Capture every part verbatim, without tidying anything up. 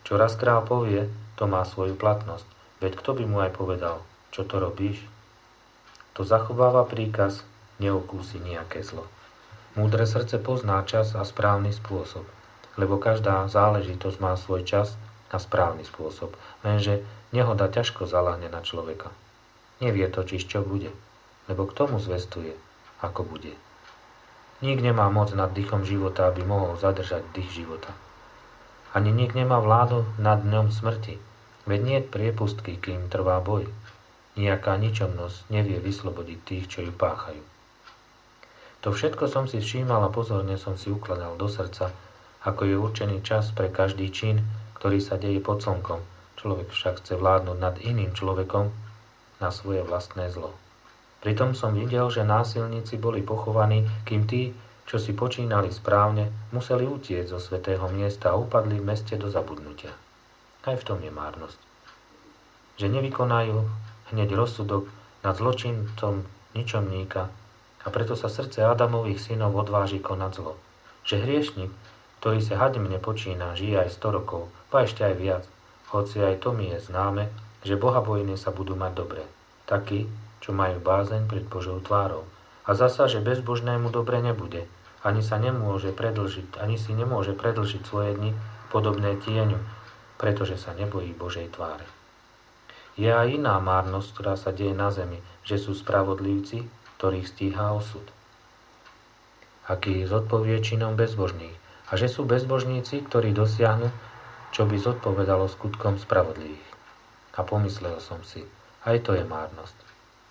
Čo raz král povie, to má svoju platnosť. Veď kto by mu aj povedal, čo to robíš? To zachováva príkaz, neokúsi nejaké zlo. Múdre srdce pozná čas a správny spôsob, lebo každá záležitosť má svoj čas a správny spôsob, lenže nehoda ťažko zaľahne na človeka. Nevie totiž, čo bude, lebo k tomu zvestuje, ako bude. Nik nemá moc nad dýchom života, aby mohol zadržať dých života. Ani nik nemá vládu nad dňom smrti, veď nie priepustky, kým trvá boj. Nijaká ničomnosť nevie vyslobodiť tých, čo ju páchajú. To všetko som si všímal a pozorne som si ukladal do srdca, ako je určený čas pre každý čin, ktorý sa deje pod slnkom. Človek však chce vládnuť nad iným človekom na svoje vlastné zlo. Pritom som videl, že násilníci boli pochovaní, kým tí, čo si počínali správne, museli utiecť zo svätého miesta a upadli v meste do zabudnutia. Aj v tom je márnosť. Že nevykonajú hneď rozsudok nad zločincom ničomníka, a preto sa srdce Adamových synov odváži konať zlo. Že hriešnik, ktorý sa hadimne počína, žije aj sto rokov, a ešte aj viac, hoci aj to mi je známe, že bohabojní sa budú mať dobre. Takí, čo majú bázeň pred Božou tvárou. A zasa, že bezbožnému dobre nebude, ani sa nemôže predlžiť, ani si nemôže predlžiť svoje dni podobné tieňu, pretože sa nebojí Božej tváre. Je aj iná márnosť, ktorá sa deje na zemi, že sú spravodlivci, ktorých stíha osud. Aký zodpovie činom bezbožných, a že sú bezbožníci, ktorí dosiahnu, čo by zodpovedalo skutkom spravodlivých. A pomyslel som si, aj to je márnosť.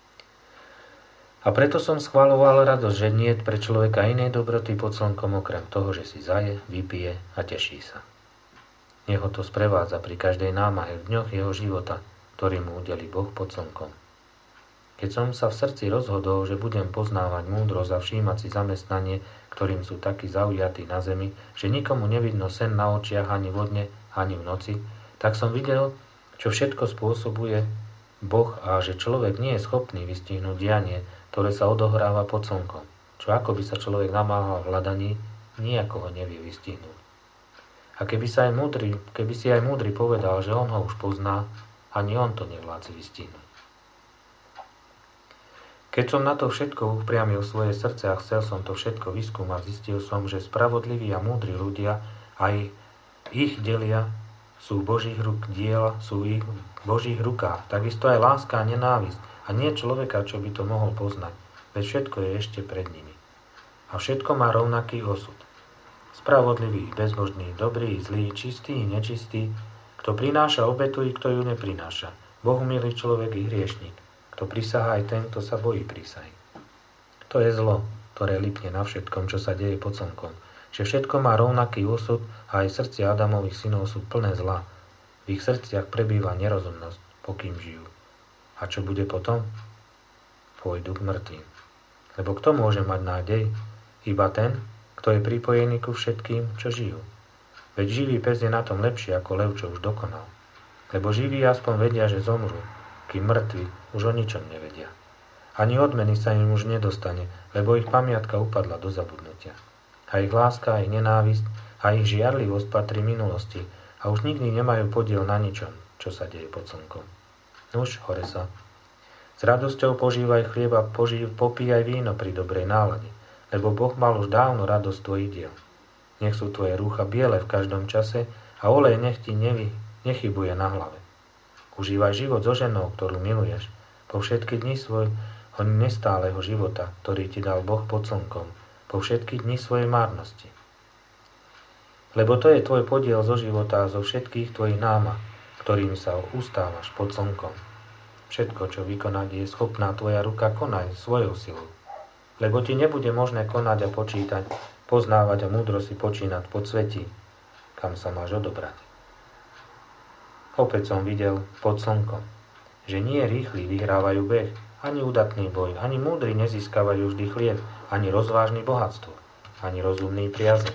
A preto som schvaľoval radosť, že nie je pre človeka inej dobroty pod slnkom okrem toho, že si zaje, vypije a teší sa. Nech ho to sprevádza pri každej námahe v dňoch jeho života, ktorý mu udelí Boh pod slnkom. Keď som sa v srdci rozhodol, že budem poznávať múdrosť a všímať si zamestnanie, ktorým sú takí zaujatí na zemi, že nikomu nevidno sen na očiach ani vo dne, ani v noci, tak som videl, čo všetko spôsobuje Boh a že človek nie je schopný vystihnúť dianie, ktoré sa odohráva pod slnkom, čo ako by sa človek namáhal v hľadaní, nijako ho nevie vystihnúť. A keby, sa aj múdry, keby si aj múdry povedal, že on ho už pozná, ani on to nevládze vystihnúť. Keď som na to všetko upriamil svoje srdce a chcel som to všetko vyskúmať, zistil som, že spravodliví a múdri ľudia, aj ich delia, sú Božích rúk diela, sú ich v Božích rukách. Takisto aj láska a nenávisť. A nie človeka, čo by to mohol poznať. Veď všetko je ešte pred nimi. A všetko má rovnaký osud. Spravodlivý, bezbožný, dobrý, zlý, čistý, nečistý. Kto prináša obetu i kto ju neprináša. Bohumilý človek i hriešnik. Kto prisahá aj ten, kto sa bojí prísahy. To je zlo, ktoré lipne na všetkom, čo sa deje pod slnkom. Že všetko má rovnaký osud a aj srdcia Adamových synov sú plné zla. V ich srdciach prebýva nerozumnosť, pokým žijú. A čo bude potom? Pôjdu k mŕtvým. Lebo kto môže mať nádej? Iba ten, kto je pripojený ku všetkým, čo žijú. Veď živý pes je na tom lepšie ako lev, čo už dokonal. Lebo živí aspoň vedia, že zomrú, kým mŕtvi už o ničom nevedia. Ani odmeny sa im už nedostane, lebo ich pamiatka upadla do zabudnutia. A ich láska, a ich nenávisť, a ich žiarlivosť patrí minulosti a už nikdy nemajú podiel na ničom, čo sa deje pod slnkom. Nuž, hore sa. S radosťou požívaj chlieb a požív, popíjaj víno pri dobrej nálade, lebo Boh mal už dávno radosť tvojich diel. Nech sú tvoje rúcha biele v každom čase a olej nech ti nevy, nechybuje na hlave. Užívaj život so ženou, ktorú miluješ, po všetky dni svojho nestáleho života, ktorý ti dal Boh pod slnkom, po všetky dni svojej márnosti. Lebo to je tvoj podiel zo života a zo všetkých tvojich námah, ktorým sa ustávaš pod slnkom. Všetko, čo vykonať je schopná tvoja ruka, konaj svojou silou. Lebo ti nebude možné konať a počítať, poznávať a múdro si počínať pod svetí, kam sa máš odobrať. Opäť som videl pod slnkom, že nie rýchli vyhrávajú beh, ani udatný boj, ani múdri nezískavajú vždy chlieb, ani rozvážny bohatstvo, ani rozumný priazeň.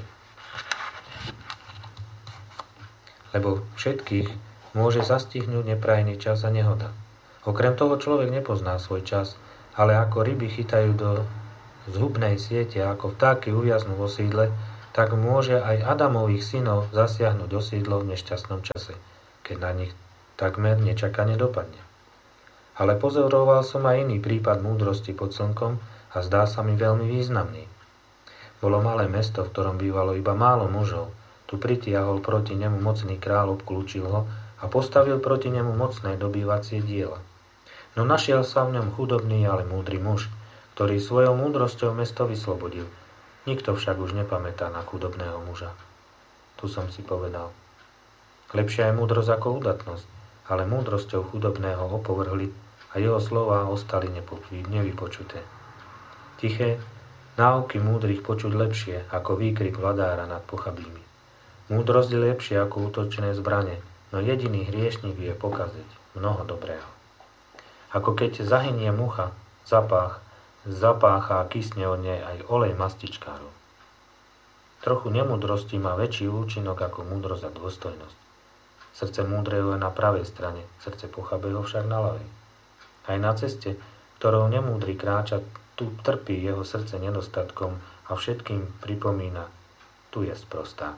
Lebo všetkých môže zastihnúť neprajný čas a nehoda. Okrem toho človek nepozná svoj čas, ale ako ryby chytajú do zhubnej siete, ako vtáky uviaznú vo sídle, tak môže aj Adamových synov zasiahnuť do sídlo v nešťastnom čase, keď na nich takmer nečakane dopadne. Ale pozoroval som aj iný prípad múdrosti pod slnkom a zdá sa mi veľmi významný. Bolo malé mesto, v ktorom bývalo iba málo mužov. Tu pritiahol proti nemu mocný kráľ, obklúčil ho a postavil proti nemu mocné dobývacie diela. No našiel sa v ňom chudobný, ale múdry muž, ktorý svojou múdrosťou mesto vyslobodil. Nikto však už nepamätá na chudobného muža. Tu som si povedal. Lepšia je múdrosť ako udatnosť, ale múdrosťou chudobného opovrhli a jeho slová ostali nevypočuté. Tiché náuky múdrych počuť lepšie ako výkrik vladára nad pochabými. Múdrosť je lepšie ako útočné zbrane, no jediný hriešnik vie pokaziť mnoho dobrého. Ako keď zahynie mucha, zapách, zapácha a kysne od nej aj olej mastičkárov. Trochu nemúdrosti má väčší účinok ako múdrosť a dôstojnosť. Srdce múdreho je na pravej strane, srdce pochabého však na ľavej. Aj na ceste, ktorou nemúdry kráča, tu trpí jeho srdce nedostatkom a všetkým pripomína, tu je sprosták.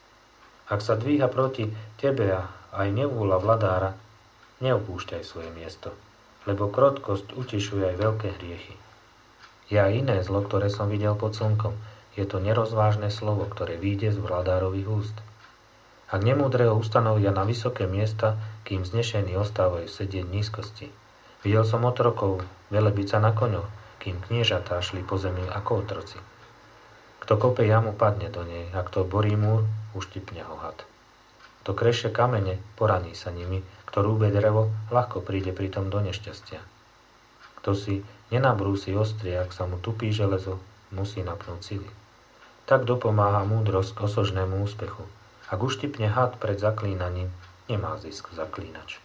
Ak sa dvíha proti tebe aj nevôľa vladára, neopúšťaj svoje miesto, lebo krotkosť utišuje aj veľké hriechy. Je aj iné zlo, ktoré som videl pod slnkom. Je to nerozvážne slovo, ktoré vyjde z vladárových úst. Ak nemúdreho ustanovia na vysoké miesta, kým znešení ostávajú sedieť v nízkosti. Videl som otrokov velebiť sa na koňoch, kým kniežatá šli po zemi ako otroci. Kto kope jamu, padne do nej, a kto borí múr, uštipne ho had. Kto kreše kamene, poraní sa nimi, kto rúbe drevo, ľahko príde pritom do nešťastia. Kto si nenabrúsi ostrie, ak sa mu tupí železo, musí napnúť sily. Tak dopomáha múdrosť k osožnému úspechu. Ak uštipne had pred zaklínaním, nemá zisk zaklínač.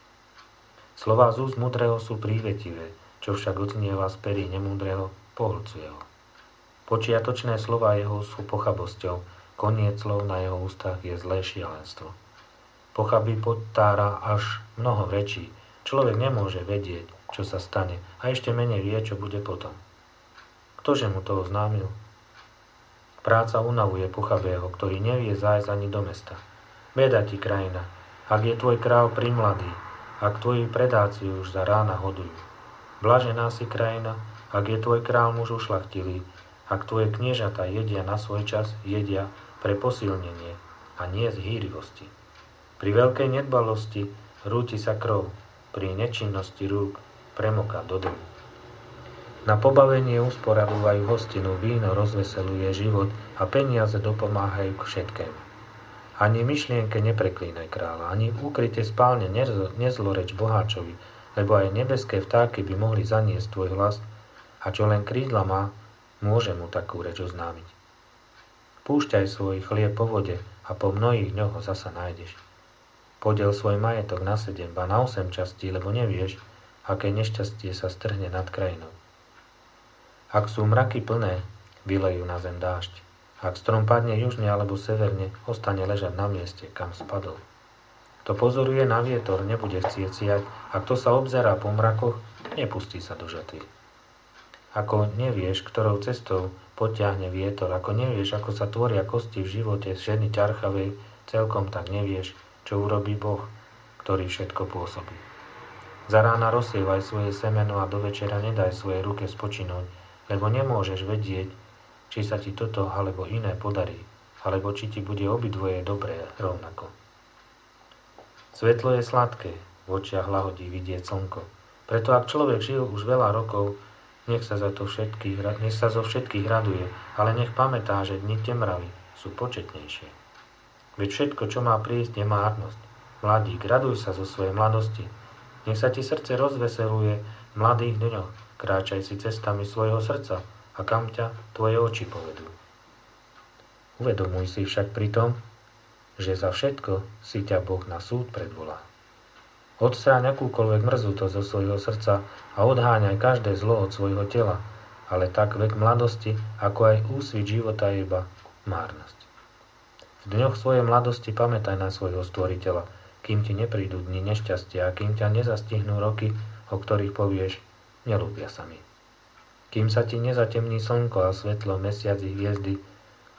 Slová z úst múdreho sú prívetivé, čo však odznieva z perí nemúdreho, pohlcuje ho. Počiatočné slová jeho sú pochabosťou, koniec slov na jeho ústach je zlé šialenstvo. Pochabý potára až mnoho rečí, človek nemôže vedieť, čo sa stane a ešte menej vie, čo bude potom. Ktože mu to oznámil? Práca unavuje pochabého, ktorý nevie zájsť ani do mesta. Beda ti krajina, ak je tvoj král primladý, ak tvoji predáci už za rána hodujú. Blažená si krajina, ak je tvoj král muž ušlachtilý, ak tvoje kniežatá jedia na svoj čas, jedia pre posilnenie a nie z hýrivosti. Pri veľkej nedbalosti rúti sa krv, pri nečinnosti rúk premoká do dolu. Na pobavenie usporadúvajú hostinu, víno rozveseluje život a peniaze dopomáhajú k všetkému. Ani myšlienke nepreklínaj kráľa, ani v ukryte spálne nezloreč boháčovi, lebo aj nebeské vtáky by mohli zaniesť tvoj hlas a čo len krídla má, môže mu takú reč oznámiť. Púšťaj svoj chlieb po vode a po mnohých dňoch ho zasa nájdeš. Podiel svoj majetok na sedem, ba na osem častí, lebo nevieš, aké nešťastie sa strhne nad krajinou. Ak sú mraky plné, vylejú na zem dážď. Ak strom padne južne alebo severne, ostane ležať na mieste, kam spadol. Kto pozoruje na vietor, nebude chcieť siať, a kto sa obzerá po mrakoch, nepustí sa do žatvy. Ako nevieš, ktorou cestou potiahne vietor, ako nevieš, ako sa tvoria kosti v živote ženy ťarchavej, celkom tak nevieš, čo urobí Boh, ktorý všetko pôsobí. Za rána rozsievaj svoje semeno a do večera nedaj svojej ruke spočinúť, lebo nemôžeš vedieť, či sa ti toto alebo iné podarí, alebo či ti bude obidvoje dobré rovnako. Svetlo je sladké, v očiach lahodí vidieť slnko. Preto ak človek žil už veľa rokov, nech sa, za to všetkých, nech sa zo všetkých raduje, ale nech pamätá, že dni temravy sú početnejšie. Veď všetko, čo má prísť, je márnosť. Mladík, raduj sa zo svojej mladosti. Nech sa ti srdce rozveseluje v mladých dňoch. Kráčaj si cestami svojho srdca a kam ťa tvoje oči povedú. Uvedomuj si však pritom, že za všetko si ťa Boh na súd predvolá. Odstráň akúkoľvek mrzutosť zo svojho srdca a odháňaj každé zlo od svojho tela, ale tak vek mladosti, ako aj úsvit života je iba márnosť. V dňoch svojej mladosti pamätaj na svojho stvoriteľa, kým ti neprídu dni nešťastia a kým ťa nezastihnú roky, o ktorých povieš, nelúbia sa mi. Kým sa ti nezatemní slnko a svetlo, mesiac i hviezdy,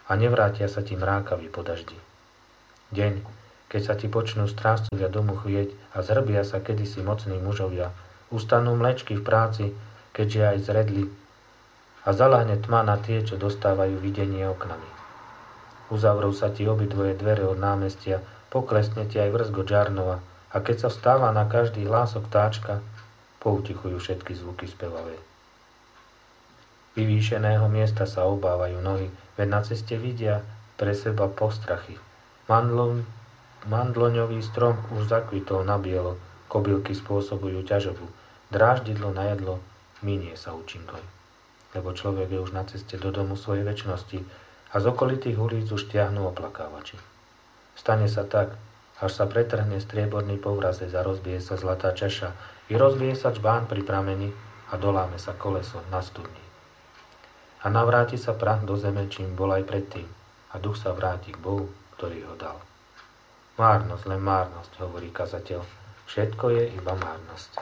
a nevrátia sa ti mrákaví po daždi. Deň, keď sa ti počnú strážcovia domu chvieť a zhrbia sa kedysi mocní mužovia, ustanú mlečky v práci, keďže aj zredli, a zaľahne tma na tie, čo dostávajú videnie oknami. Uzavrú sa ti obidvoje dvere od námestia, poklesne ti aj vrzgo Džarnova, a keď sa vstáva na každý hlások vtáčka, poutichujú všetky zvuky spevavé. Vyvýšeného miesta sa obávajú nohy, veď na ceste vidia pre seba postrachy. Mandlo, mandloňový strom už zakvitol na bielo, kobylky spôsobujú ťažobu, dráždidlo na jedlo minie sa účinkom. Lebo človek je už na ceste do domu svojej večnosti a z okolitých ulic už ťahnú oplakávači. Stane sa tak, až sa pretrhne strieborný povrazec a rozbije sa zlatá čaša i rozbije sa čbán pri prameni a doláme sa koleso na studni. A navráti sa prach do zeme, čím bol aj predtým, a duch sa vráti k Bohu, ktorý ho dal. Márnosť, len márnosť, hovorí kazateľ. Všetko je iba márnosť.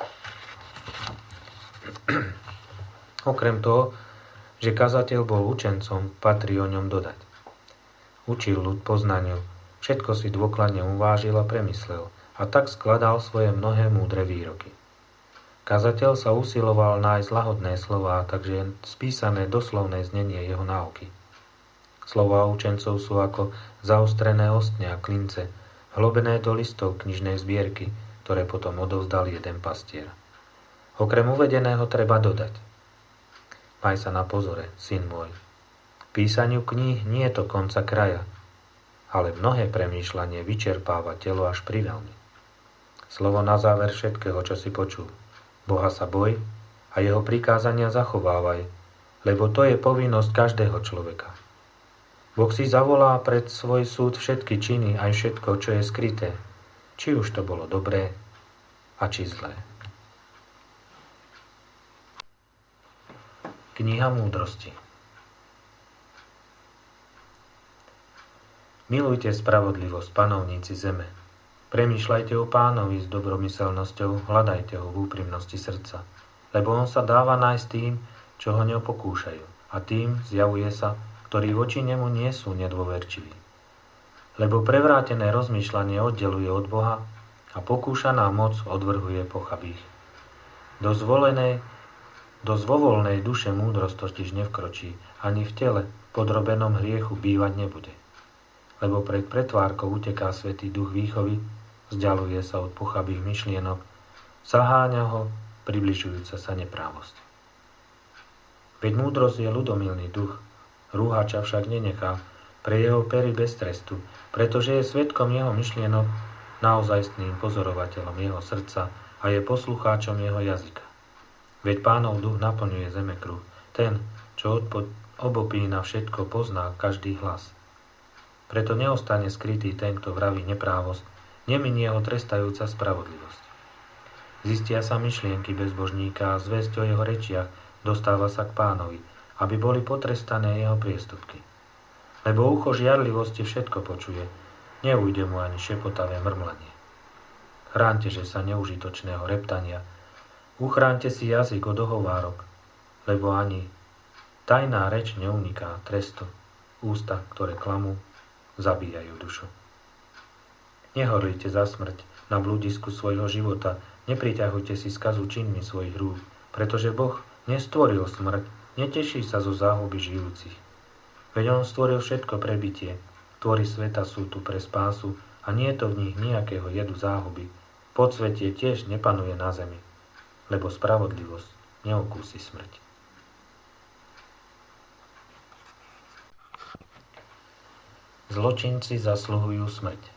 Okrem toho, že kazateľ bol učencom, patrí o ňom dodať. Učil ľud poznaniu, všetko si dôkladne uvážil a premyslel, a tak skladal svoje mnohé múdre výroky. Kazateľ sa usiloval nájsť lahodné slová, takže spísané doslovné znenie jeho náuky. Slová učencov sú ako zaostrené ostne a klince, hlobené do listov knižnej zbierky, ktoré potom odovzdal jeden pastier. Okrem uvedeného treba dodať. Maj sa na pozore, syn môj. Písaniu kníh nie je to konca kraja, ale mnohé premýšľanie vyčerpáva telo až priveľmi. Slovo na záver všetkého, čo si počul. Boha sa boj a jeho prikázania zachovávaj, lebo to je povinnosť každého človeka. Boh si zavolá pred svoj súd všetky činy, aj všetko, čo je skryté, či už to bolo dobré a či zlé. Kniha múdrosti. Milujte spravodlivosť, panovníci zeme. Premýšľajte o Pánovi s dobromyselnosťou, hľadajte ho v úprimnosti srdca, lebo on sa dáva nájsť tým, čo ho neopokúšajú, a tým zjavuje sa, ktorí voči nemu nie sú nedôverčiví. Lebo prevrátené rozmýšľanie oddeluje od Boha a pokúšaná moc odvrhuje pochabých. Do zvolenej, do zvovolnej duše múdrosť totiž nevkročí, ani v tele podrobenom hriechu bývať nebude. Lebo pred pretvárkou uteká svätý duch výchovy, vzdialuje sa od pochabých myšlienok, zaháňa ho približujúca sa neprávosť. Veď múdrosť je ľudomilný duch, rúhača však nenechá, pre jeho pery bez trestu, pretože je svedkom jeho myšlienok, naozajstným pozorovateľom jeho srdca a je poslucháčom jeho jazyka. Veď Pánov duch naplňuje zemekruh, ten, čo odpo- obopína všetko, pozná každý hlas. Preto neostane skrytý ten, kto vraví neprávosť, neminie ho trestajúca spravodlivosť. Zistia sa myšlienky bezbožníka a zvesť o jeho rečiach dostáva sa k Pánovi, aby boli potrestané jeho priestupky. Lebo ucho žiarlivosti všetko počuje, neujde mu ani šepotavé mrmlanie. Chránte, že sa neužitočného reptania, uchránte si jazyk od ohovárok, lebo ani tajná reč neuniká trestu, ústa, ktoré klamú, zabíjajú dušu. Nehorlite za smrť na blúdisku svojho života, nepriťahujte si skazu činmi svojich rúk, pretože Boh nestvoril smrť, neteší sa zo záhuby žijúcich. Veď on stvoril všetko pre bytie, tvory sveta sú tu pre spásu a nie je to v nich nejakého jedu záhuby. Podsvetie tiež nepanuje na zemi, lebo spravodlivosť neokúsi smrť. Zločinci zasluhujú smrť.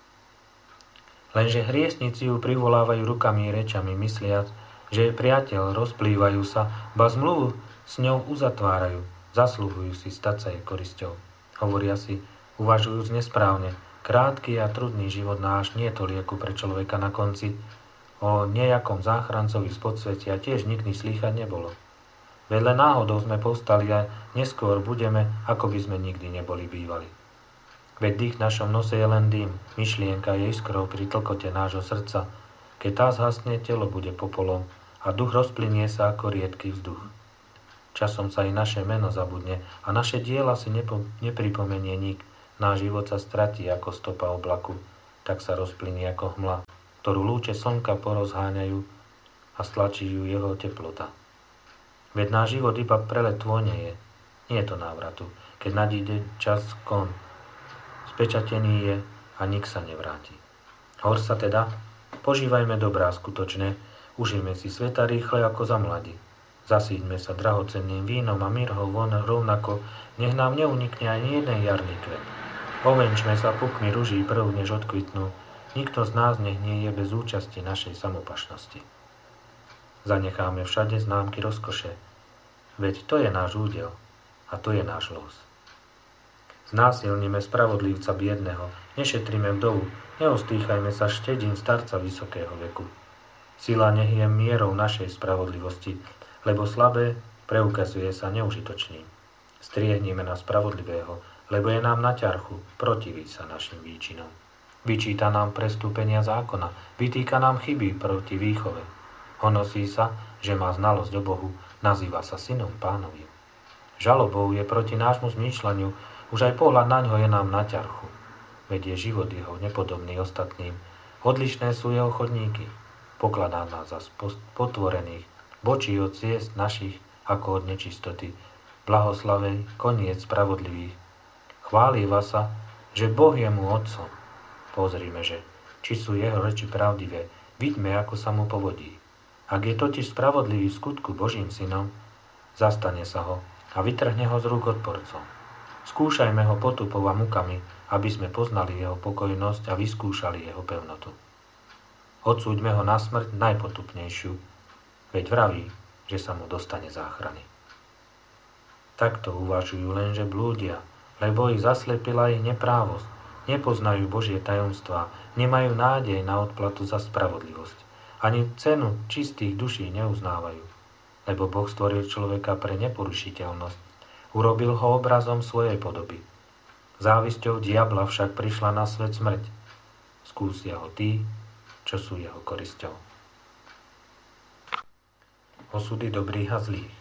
Lenže hriesnici ju privolávajú rukami i rečami, mysliac, že je priateľ, rozplývajú sa, ba zmluvu s ňou uzatvárajú, zasluhujú si stať sa jej korisťou. Hovoria si, uvažujúc nesprávne, krátky a trudný život náš nie to lieku pre človeka na konci. O nejakom záchrancovi z podsvetia tiež nikdy slýchať nebolo. Vedľa náhodou sme povstali a neskôr budeme, ako by sme nikdy neboli bývali. Veď dých v našom nose je len dým, myšlienka je iskrou pri tlkote nášho srdca. Keď tá zhasne, telo bude popolom a duch rozplynie sa ako riedky vzduch. Časom sa i naše meno zabudne a naše diela si nepo, nepripomenie nik. Náš život sa stratí ako stopa oblaku, tak sa rozplynie ako hmla, ktorú lúče slnka porozháňajú a stlačí ju jeho teplota. Veď náš život iba prelet vône je, nie je to návratu, keď nadíde čas kon. Spečatený je a nik sa nevráti. Hor sa teda, požívajme dobrá skutočne, užijme si sveta rýchle ako za mladí. Zasíďme sa drahocenným vínom a mirhou von rovnako, nech nám neunikne ani jeden jarný kvet. Ovenčme sa pukmi ruží prv, než odkvitnú. Nikto z nás nech nie je bez účasti našej samopašnosti. Zanecháme všade známky rozkoše, veď to je náš údel a to je náš los. Znásilníme spravodlivca biedného, nešetríme vdovu, neostýchajme sa štedín starca vysokého veku. Sila nech je mierou našej spravodlivosti, lebo slabé preukazuje sa neužitočným. Striehnime na spravodlivého, lebo je nám na ťarchu, protiví sa našim výčinom. Vyčíta nám prestúpenia zákona, vytýka nám chyby proti výchove. Honosí sa, že má znalosť o Bohu, nazýva sa synom Pánovým. Žalobou je proti nášmu zmýšľaniu, už aj pohľad na ňo je nám na ťarchu. Veď je život jeho nepodobný ostatným, odlišné sú jeho chodníky. Pokladá nás za potvorených, bočí od ciest našich ako od nečistoty. Blahoslavej koniec spravodlivých. Chválieva sa, že Boh je mu otcom. Pozrime, že či sú jeho reči pravdivé, vidíme, ako sa mu povodí. Ak je totiž spravodlivý v skutku Božím synom, zastane sa ho a vytrhne ho z rúk odporcov. Skúšajme ho potupov a mukami, aby sme poznali jeho pokojnosť a vyskúšali jeho pevnotu. Odsúďme ho na smrť najpotupnejšiu, veď vraví, že sa mu dostane záchrany. Takto uvažujú lenže blúdia, lebo ich zaslepila ich neprávosť, nepoznajú Božie tajomstvá, nemajú nádej na odplatu za spravodlivosť, ani cenu čistých duší neuznávajú, lebo Boh stvoril človeka pre neporušiteľnosť, urobil ho obrazom svojej podoby. Závisťou diabla však prišla na svet smrť. Skúsia ho tí, čo sú jeho korisťou. Osudy dobrých a zlých.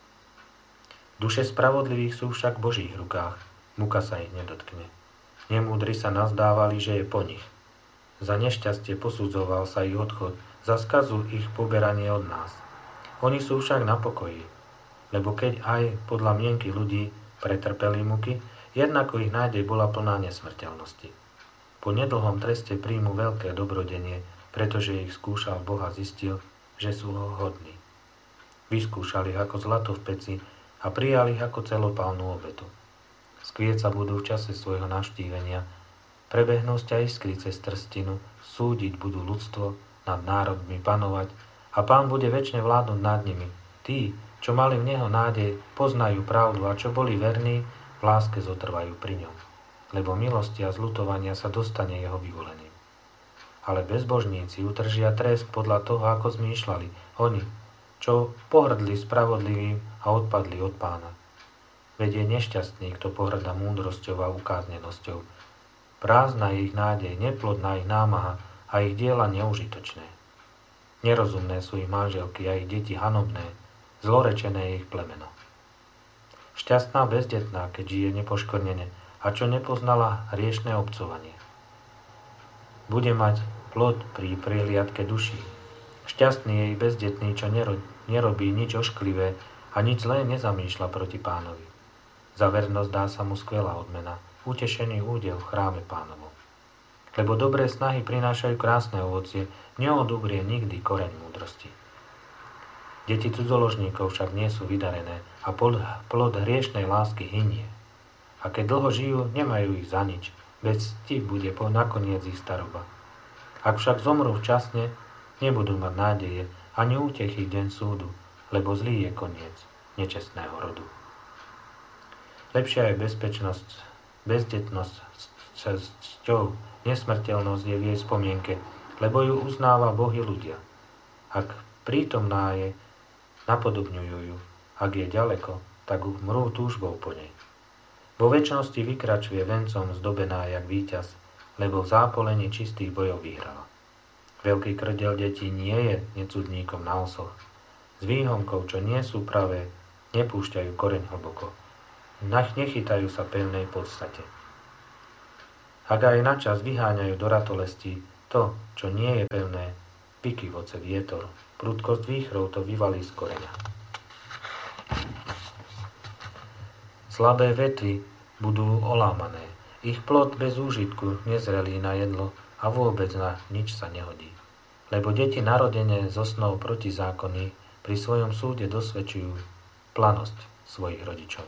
Duše spravodlivých sú však v Božích rukách, muka sa ich nedotkne. Nemúdri sa nazdávali, že je po nich. Za nešťastie posudzoval sa ich odchod, za skazu ich poberanie od nás. Oni sú však na pokoji, lebo keď aj podľa mienky ľudí pretrpeli muky, jednako ich nádej bola plná nesmrteľnosti. Po nedlhom treste príjmu veľké dobrodenie, pretože ich skúšal Boh a zistil, že sú ho hodní. Vyskúšali ich ako zlato v peci a prijali ich ako celopálnu obetu. Skvieť sa budú v čase svojho navštívenia, prebehnú ťa iskry cez trstinu, súdiť budú ľudstvo, nad národmi panovať a Pán bude večne vládnuť nad nimi. Tí, čo mali v Neho nádej, poznajú pravdu a čo boli verní, v láske zotrvajú pri ňom, lebo milosti a zľutovania sa dostane jeho vyvoleným. Ale bezbožníci utržia trest podľa toho, ako zmýšľali, oni, čo pohrdli spravodlivým a odpadli od Pána. Veď je nešťastný, kto pohrda múdrosťou a ukáznenosťou. Prázdna je ich nádej, neplodná ich námaha a ich diela neužitočné. Nerozumné sú ich manželky a ich deti hanobné, zlorečené je ich plemeno. Šťastná bezdetná, keď žije nepoškvrnene a čo nepoznala hriešne obcovanie. Bude mať plod pri prihliadke duší. Šťastný je i bezdetný, čo nerobí nič ošklivé a nič zlé nezamýšľa proti Pánovi. Za vernosť dá sa mu skvelá odmena, utešený údel v chráme Pánovom. Lebo dobré snahy prinášajú krásne ovocie, neodubrie nikdy koreň múdrosti. Deti cudzoložníkov však nie sú vydarené a plod hriešnej lásky hynie. A keď dlho žijú, nemajú ich za nič, veď cti bude po nakoniec ich staroba. Ak však zomrú včasne, nebudú mať nádeje ani útechy v deň súdu, lebo zlý je koniec nečestného rodu. Lepšia je bezpečnosť, bezdetnosť s cťou, nesmrteľnosť je v jej spomienke, lebo ju uznáva Boh i ľudia. Ak prítomná je, napodobňujú ju, ak je ďaleko, tak mrú túžbou po nej. Vo večnosti vykračuje vencom zdobená jak víťaz, lebo v zápolení čistých bojov vyhrala. Veľký krdel detí nie je necudníkom na osoch. S výhonkou, čo nie sú pravé, nepúšťajú koreň hlboko. Nechytajú sa pevnej podstate. Ak aj načas vyháňajú do ratolestí to, čo nie je pevné, vykyvoce vietor, prudkosť výchrov to vyvalí z koreňa. Slabé vetvy budú olámané, ich plod bez úžitku nezrelý na jedlo a vôbec na nič sa nehodí. Lebo deti narodené zo snov protizákonných pri svojom súde dosvedčujú planosť svojich rodičov.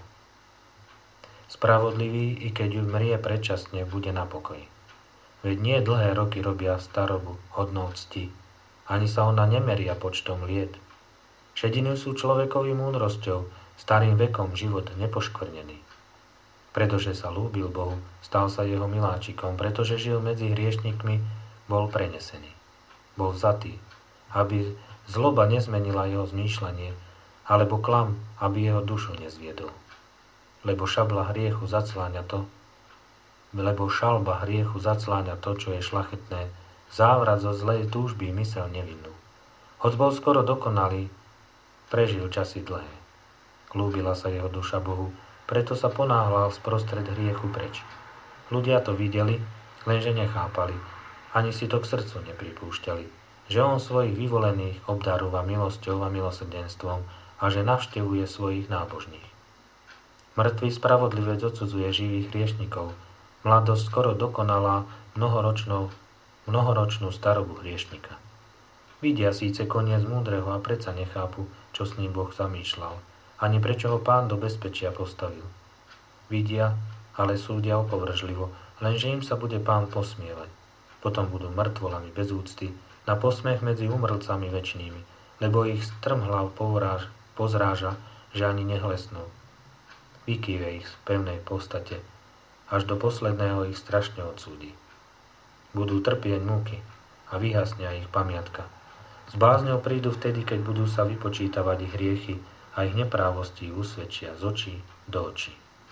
Spravodlivý, i keď umrie predčasne, bude na pokoji. Veď nie dlhé roky robia starobu hodnou cti, ani sa ona nemeria počtom liet. Šediny sú človekovým múdrosťou, starým vekom život nepoškvrnený. Pretože sa lúbil Bohu, stal sa jeho miláčikom, pretože žil medzi hriešnikmi, bol prenesený. Bol vzatý, aby zloba nezmenila jeho zmýšľanie, alebo klam, aby jeho dušu nezviedol. Lebo šabla hriechu zacláňa to, lebo šalba hriechu zacláňa to, čo je šlachetné, závrat zo zlej túžby mysel nevinnú. Hoď bol skoro dokonalý, prežil časy dlhé. Klúbila sa jeho duša Bohu, preto sa ponáhľal sprostred hriechu preč. Ľudia to videli, lenže nechápali, ani si to k srdcu nepripúšťali, že on svojich vyvolených obdarúva milosťou a milosrdenstvom a že navštevuje svojich nábožných. Mŕtvý spravodlivec odsudzuje živých hriešnikov, mladosť skoro dokonalá mnohoročnou, mnohoročnú starobu hriešnika. Vidia síce koniec múdreho a predsa nechápu, čo s ním Boh zamýšľal, ani prečo ho Pán do bezpečia postavil. Vidia, ale súdia opovržlivo, lenže im sa bude Pán posmievať. Potom budú mŕtvolami bez úcty, na posmech medzi umrlcami večnými, lebo ich strmhlav povráž, pozráža, že ani nehlesnú. Vykýve ich v pevnej postate, až do posledného ich strašne odsúdi. Budú trpieť múky a vyhasnia ich pamiatka. S bázňou prídu vtedy, keď budú sa vypočítavať ich hriechy a ich neprávosti usvedčia z očí do očí.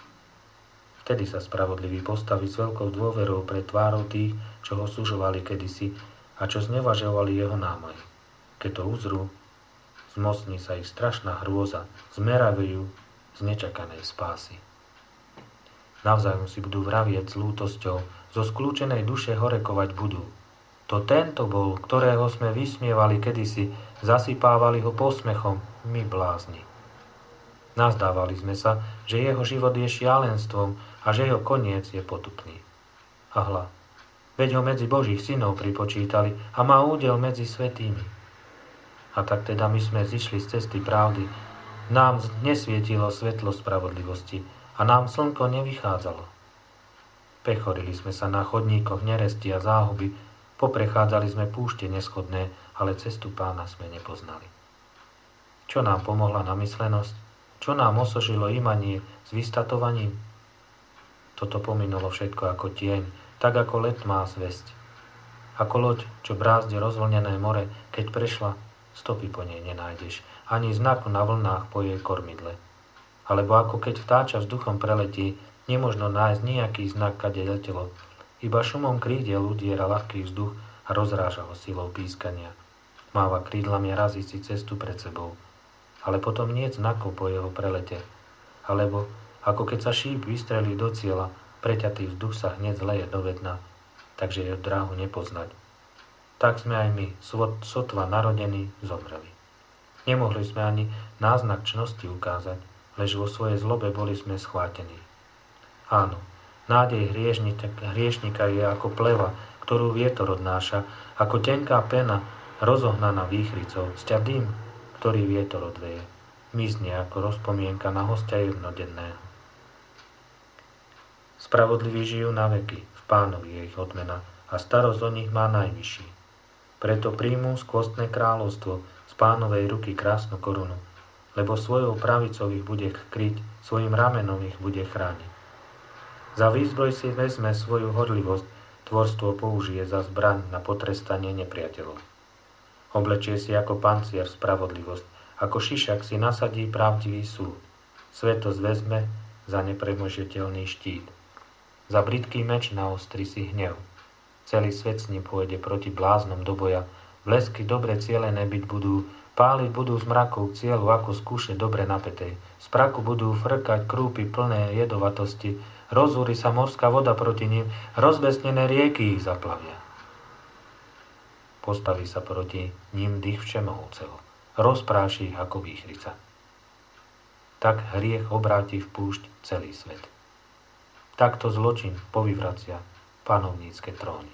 Vtedy sa spravodlivý postaví s veľkou dôverou pred tvárou tých, čo ho sužovali kedysi a čo znevažovali jeho námaj. Keď to uzrú, zmocní sa ich strašná hrôza, zmeravujú z nečakanej spásy. Navzájom si budú vravieť s lútosťou, zo skľúčenej duše horekovať budú. To tento bol, ktorého sme vysmievali kedysi, zasypávali ho posmechom, my blázni. Nazdávali sme sa, že jeho život je šialenstvom a že jeho koniec je potupný. A hľa, veď ho medzi Božích synov pripočítali a má údel medzi svätými. A tak teda my sme zišli z cesty pravdy, nám nesvietilo svetlo spravodlivosti a nám slnko nevychádzalo. Pechorili sme sa na chodníkoch neresti a záhuby, poprechádzali sme púšte neschodné, ale cestu Pána sme nepoznali. Čo nám pomohla namyslenosť? Čo nám osožilo imanie s vystatovaním? Toto pominulo všetko ako tieň, tak ako let má zvesť. Ako loď, čo brázde rozvlnené more, keď prešla, stopy po nej nenájdeš, ani znaku na vlnách po jej kormidle. Alebo ako keď vtáča vzduchom preletí, nemožno nájsť nejaký znak, kade letelo. Iba šumom krídel udiera ľahký vzduch a rozráža ho silou pískania. Máva krídlami a razí si cestu pred sebou. Ale potom nie je znakov po jeho prelete. Alebo ako keď sa šíp vystrelí do cieľa, preťatý vzduch sa hneď zleje do vedna, takže jeho dráhu nepoznať. Tak sme aj my, sotva narodení, zomreli. Nemohli sme ani náznak čnosti ukázať, lež vo svojej zlobe boli sme schvátení. Áno, nádej hriešnika je ako pleva, ktorú vietor odnáša, ako tenká pena rozohnaná výchricou, sťa dým, ktorý vietor odveje, mizne ako rozpomienka na hostia jednodenného. Spravodliví žijú na veky, v Pánovi je ich odmena a starosť o nich má najvyšší. Preto príjmú skvostné kráľovstvo, z Pánovej ruky krásnu korunu, lebo svojou pravicou ich bude kryť, svojim ramenom ich bude chrániť. Za výzbroj si vezme svoju horlivosť, tvorstvo použije za zbraň na potrestanie nepriateľov. Oblečie si ako pancier spravodlivosť, ako šišak si nasadí pravdivý súd. Svetosť vezme za nepremožiteľný štít. Za bridký meč naostri si hnev. Celý svet s ním pôjde proti bláznom do boja, blesky dobre cielené byť budú, Páliť budú z mrakov k cieľu ako z kuše dobre napätej. Z praku budú frkať krúpy plné jedovatosti. Rozúri sa morská voda proti ním, rozbesnené rieky ich zaplavia. Postaví sa proti ním dých všemohúceho. Rozpráši ich ako výchrica. Tak hriech obráti v púšť celý svet. Takto zločin povyvracia panovnícke tróny.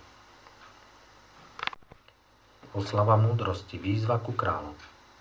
Oslava múdrosti, výzva ku kráľom.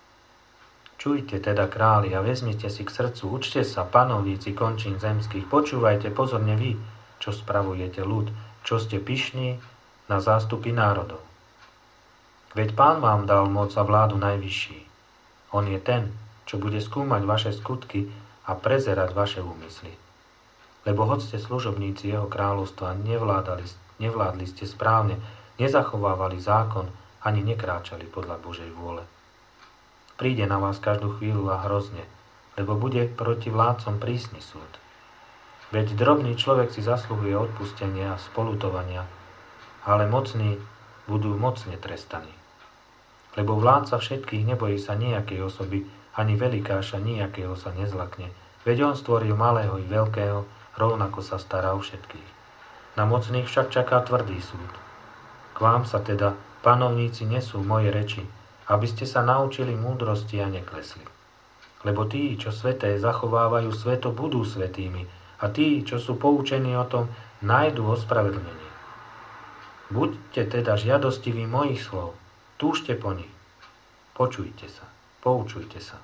Čujte teda, králi, a vezmite si k srdcu, učte sa, panovníci končín zemských, počúvajte pozorne vy, čo spravujete ľud, čo ste pyšní na zástupy národov. Veď Pán vám dal moc a vládu najvyšší. On je ten, čo bude skúmať vaše skutky a prezerať vaše úmysly. Lebo hoď ste služobníci jeho kráľovstva, nevládali, nevládli ste správne, nezachovávali zákon, ani nekráčali podľa Božej vôle. Príde na vás každú chvíľu a hrozne, lebo bude proti vládcom prísny súd. Veď drobný človek si zasluhuje odpustenia a spolutovania, ale mocní budú mocne trestaní. Lebo vládca všetkých nebojí sa nejakej osoby, ani velikáša nejakého sa nezlakne, veď on stvoril malého i veľkého, rovnako sa stará o všetkých. Na mocných však čaká tvrdý súd. K vám sa teda, panovníci, nesú moje reči, aby ste sa naučili múdrosti a neklesli. Lebo tí, čo sveté zachovávajú sveto, budú svätými, a tí, čo sú poučení o tom, nájdu ospravedlnenie. Buďte teda žiadostiví mojich slov, túžte po nich. Počujte sa, poučujte sa.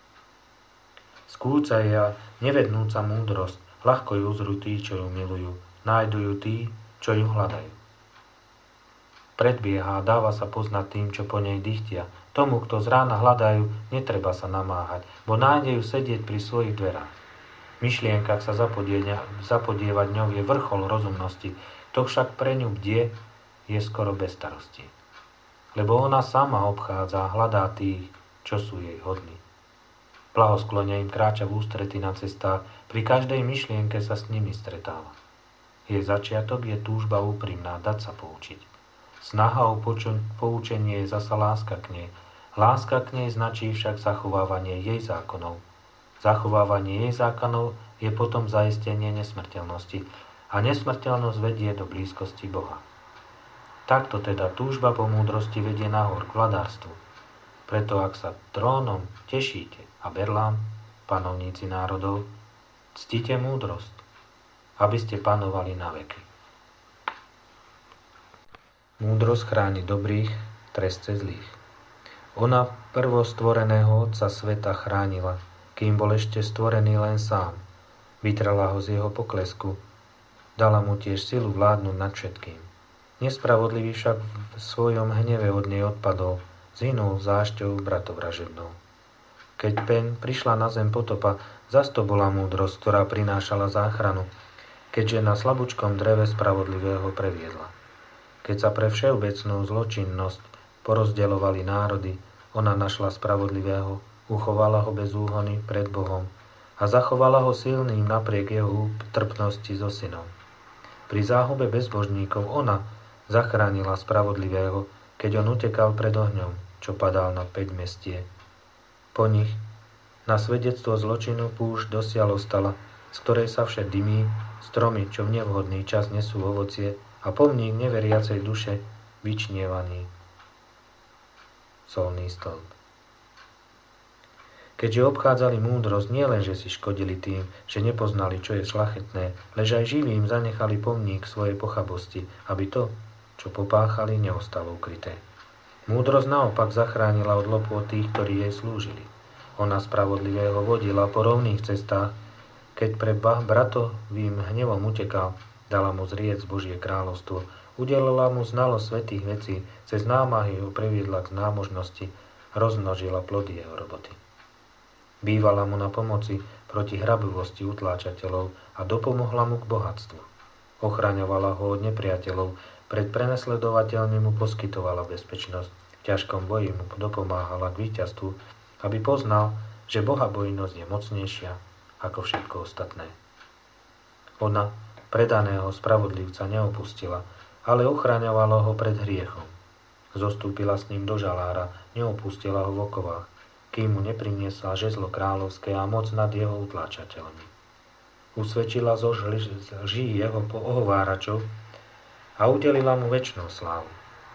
Skúca je a nevednúca múdrosť, ľahko ju uzrú tí, čo ju milujú, nájdu ju tí, čo ju hľadajú. Predbieha a dáva sa poznať tým, čo po nej dychtia. Tomu, kto z rána hľadajú, netreba sa namáhať, bo nájde ju sedieť pri svojich dverách. V myšlienkach sa zapodievať ňou je vrchol rozumnosti, kto však pre ňu bdie, je skoro bez starosti. Lebo ona sama obchádza a hľadá tých, čo sú jej hodní. Blahosklone im kráča v ústrety na cestách, pri každej myšlienke sa s nimi stretáva. Jej začiatok je túžba úprimná, dať sa poučiť. Snaha o poučenie je zasa láska k nej. Láska k nej značí však zachovávanie jej zákonov. Zachovávanie jej zákonov je potom zaistenie nesmrteľnosti a nesmrteľnosť vedie do blízkosti Boha. Takto teda túžba po múdrosti vedie nahor k vladárstvu. Preto ak sa trónom tešíte a berlám, panovníci národov, ctite múdrosť, aby ste panovali na veky. Múdrosť chráni dobrých, trestce zlých. Ona prvostvoreného Otca sveta chránila, kým bol ešte stvorený len sám. Vytrela ho z jeho poklesku, dala mu tiež silu vládnuť nad všetkým. Nespravodlivý však v svojom hneve od nej odpadol, zhynul zášťou bratovražednou. Keď Pen prišla na zem potopa, zas to bola múdrosť, ktorá prinášala záchranu, keďže na slabúčkom dreve spravodlivého previedla. Keď sa pre všeobecnú zločinnosť porozdeľovali národy, ona našla spravodlivého, uchovala ho bez úhony pred Bohom a zachovala ho silným napriek jeho trpnosti so synom. Pri záhube bezbožníkov ona zachránila spravodlivého, keď on utekal pred ohňom, čo padal na päť mestie. Po nich na svedectvo zločinu púšť dosiaľ ostala, z ktorej sa všet dymí, stromy, čo v nevhodný čas nesú ovocie, a pomník neveriacej duše vyčnievaný solný stĺp. Keďže obchádzali múdrosť, nielenže si škodili tým, že nepoznali, čo je šľachetné, lež aj živým zanechali pomník svojej pochabosti, aby to, čo popáchali, neostalo ukryté. Múdrosť naopak zachránila od lopôt tých, ktorí jej slúžili. Ona spravodlivého vodila po rovných cestách, keď pre bratovým hnevom utekal, dala mu zriec Božie kráľovstvo, udelila mu znalosť svätých vecí, cez námahy ho previedla k námožnosti, rozmnožila plody jeho roboty. Bývala mu na pomoci proti hrabivosti utláčateľov a dopomohla mu k bohatstvu. Ochraňovala ho od nepriateľov, pred prenasledovateľmi mu poskytovala bezpečnosť, v ťažkom boji mu dopomáhala k víťazstvu, aby poznal, že bohabojnosť je mocnejšia ako všetko ostatné. Ona predaného spravodlivca neopustila, ale ochraňovala ho pred hriechom. Zostúpila s ním do žalára, neopustila ho v okovách, kým mu nepriniesla žezlo kráľovské a moc nad jeho utláčateľmi. Usvedčila zo lží jeho ohováračov a udelila mu večnú slávu.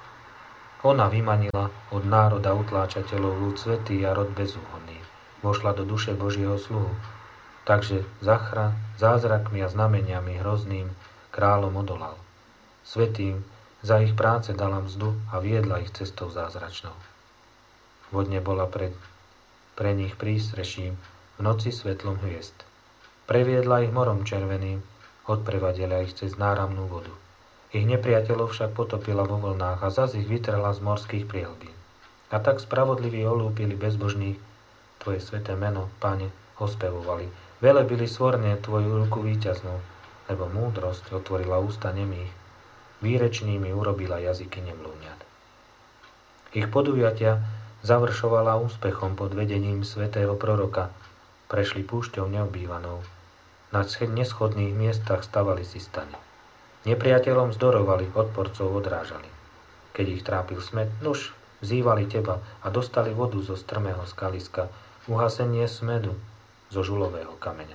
Ona vymanila od národa utláčateľov ľud svätý a rod bezúhonný. Vošla do duše Božieho sluhu, takže zachra, zázrakmi a znameniami hrozným kráľom odolal. Svätým za ich práce dala mzdu a viedla ich cestou zázračnou. Vodne bola pre, pre nich prístreším, v noci svetlom hviezd. Previedla ich morom červeným, odprevadila ich cez náramnú vodu. Ich nepriateľov však potopila vo vlnách a zas ich vytrhla z morských prielbín. A tak spravodliví olúpili bezbožných, Tvoje sväté meno, Pane, ospevovali. Velebili svorne Tvoju ruku víťaznú, lebo múdrosť otvorila ústa nemých, výrečnými urobila jazyky nemluvňat. Ich podujatia završovala úspechom pod vedením svätého proroka, prešli púšťou neobývanou. Na neschodných miestach stavali si stane. Nepriateľom zdorovali, odporcov odrážali. Keď ich trápil smäd, nuž, vzývali teba a dostali vodu zo strmého skaliska, uhasenie smedu zo žulového kameňa.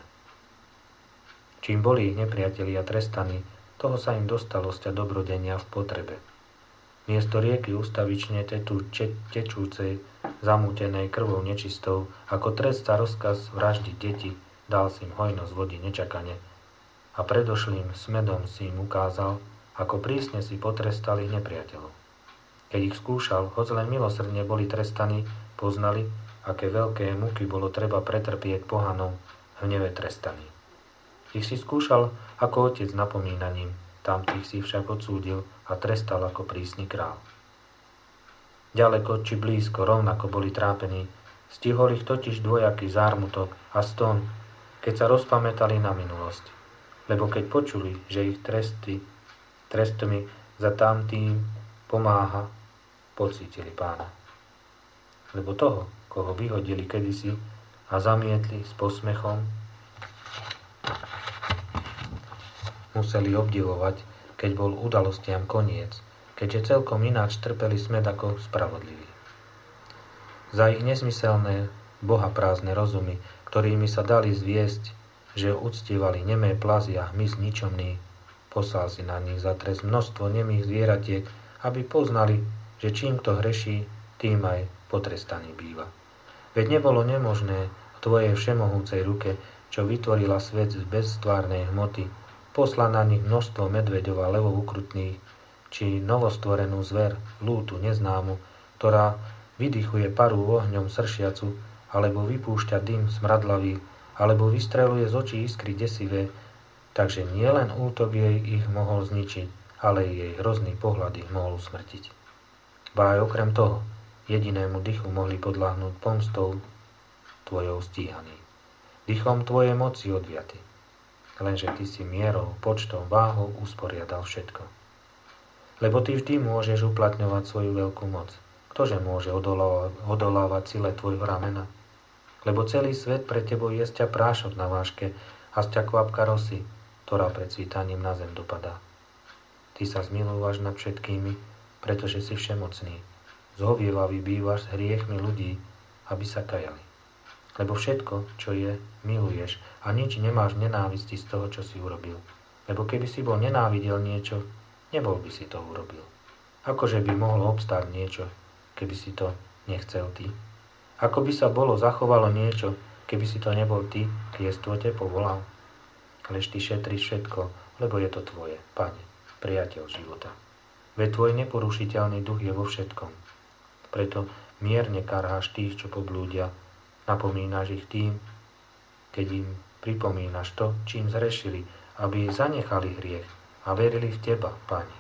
Čím boli ich nepriatelia trestaní, toho sa im dostalo sťa dobrodenia v potrebe. Miesto rieky ustavične tečúcej, zamútenej krvou nečistou, ako trest za rozkaz vraždiť deti, dal si im hojnosť vody nečakane a predošlým smedom si im ukázal, ako prísne si potrestal ich nepriateľov. Keď ich skúšal, hoď len milosrdne boli trestaní, poznali, aké veľké muky bolo treba pretrpieť pohanom v hneve trestaní. Ich si skúšal ako otec napomínaním, tamtých si však odsúdil a trestal ako prísny král. Ďaleko či blízko rovnako boli trápení, stihol ich totiž dvojaký zármutok a ston, keď sa rozpamätali na minulosť. Lebo keď počuli, že ich tresty, trestmi za tamtým pomáha, pocítili Pána. Lebo toho, koho vyhodili kedysi a zamietli s posmechom, museli obdivovať, keď bol udalostiam koniec, keďže celkom ináč trpeli smäd ako spravodliví. Za ich nesmyselné, bohaprázdne rozumy, ktorými sa dali zviesť, že uctievali nemé plazy a hmyz ničomný, poslal si na nich za trest množstvo nemých zvieratiek, aby poznali, že čím kto hreší, tým aj potrestaný býva. Veď nebolo nemožné v Tvojej všemohúcej ruke, čo vytvorila svet z bezstvárnej hmoty, poslať na nich množstvo medveďov a levov ukrutných, či novostvorenú zver, lútu neznámu, ktorá vydychuje paru ohňom sršiacu, alebo vypúšťa dym smradlavý, alebo vystreluje z očí iskry desivé, takže nielen útok jej ich mohol zničiť, ale i jej hrozný pohľad ich mohol usmrtiť. Ba aj okrem toho, jedinému dychu mohli podľahnúť pomstou Tvojou stíhaný. Dychom Tvojej moci odviaty. Lenže Ty si mierou, počtom, váhou usporiadal všetko. Lebo Ty vždy môžeš uplatňovať svoju veľkú moc. Ktože môže odolávať, odolávať sile Tvojho ramena? Lebo celý svet pre Tebou je sťa prášok na váške a sťa kvapka rosy, ktorá pred cvítaním na zem dopadá. Ty sa zmilúvaš nad všetkými, pretože si všemocný. Zhovievavý bývaš s hriechmi ľudí, aby sa kajali. Lebo všetko, čo je, miluješ a nič nemáš nenávisti z toho, čo si urobil. Lebo keby si bol nenávidel niečo, nebol by si to urobil. Akože by mohlo obstáť niečo, keby si to nechcel ty? Ako by sa bolo zachovalo niečo, keby si to nebol ty, kiestvo te povolal? Lež ty šetríš všetko, lebo je to tvoje, Pane, priateľ života. Veď tvoj neporušiteľný duch je vo všetkom. Preto mierne karháš tých, čo poblúdia, napomínaš ich tým, keď im pripomínaš to, čím zrešili, aby zanechali hriech a verili v teba, Pane.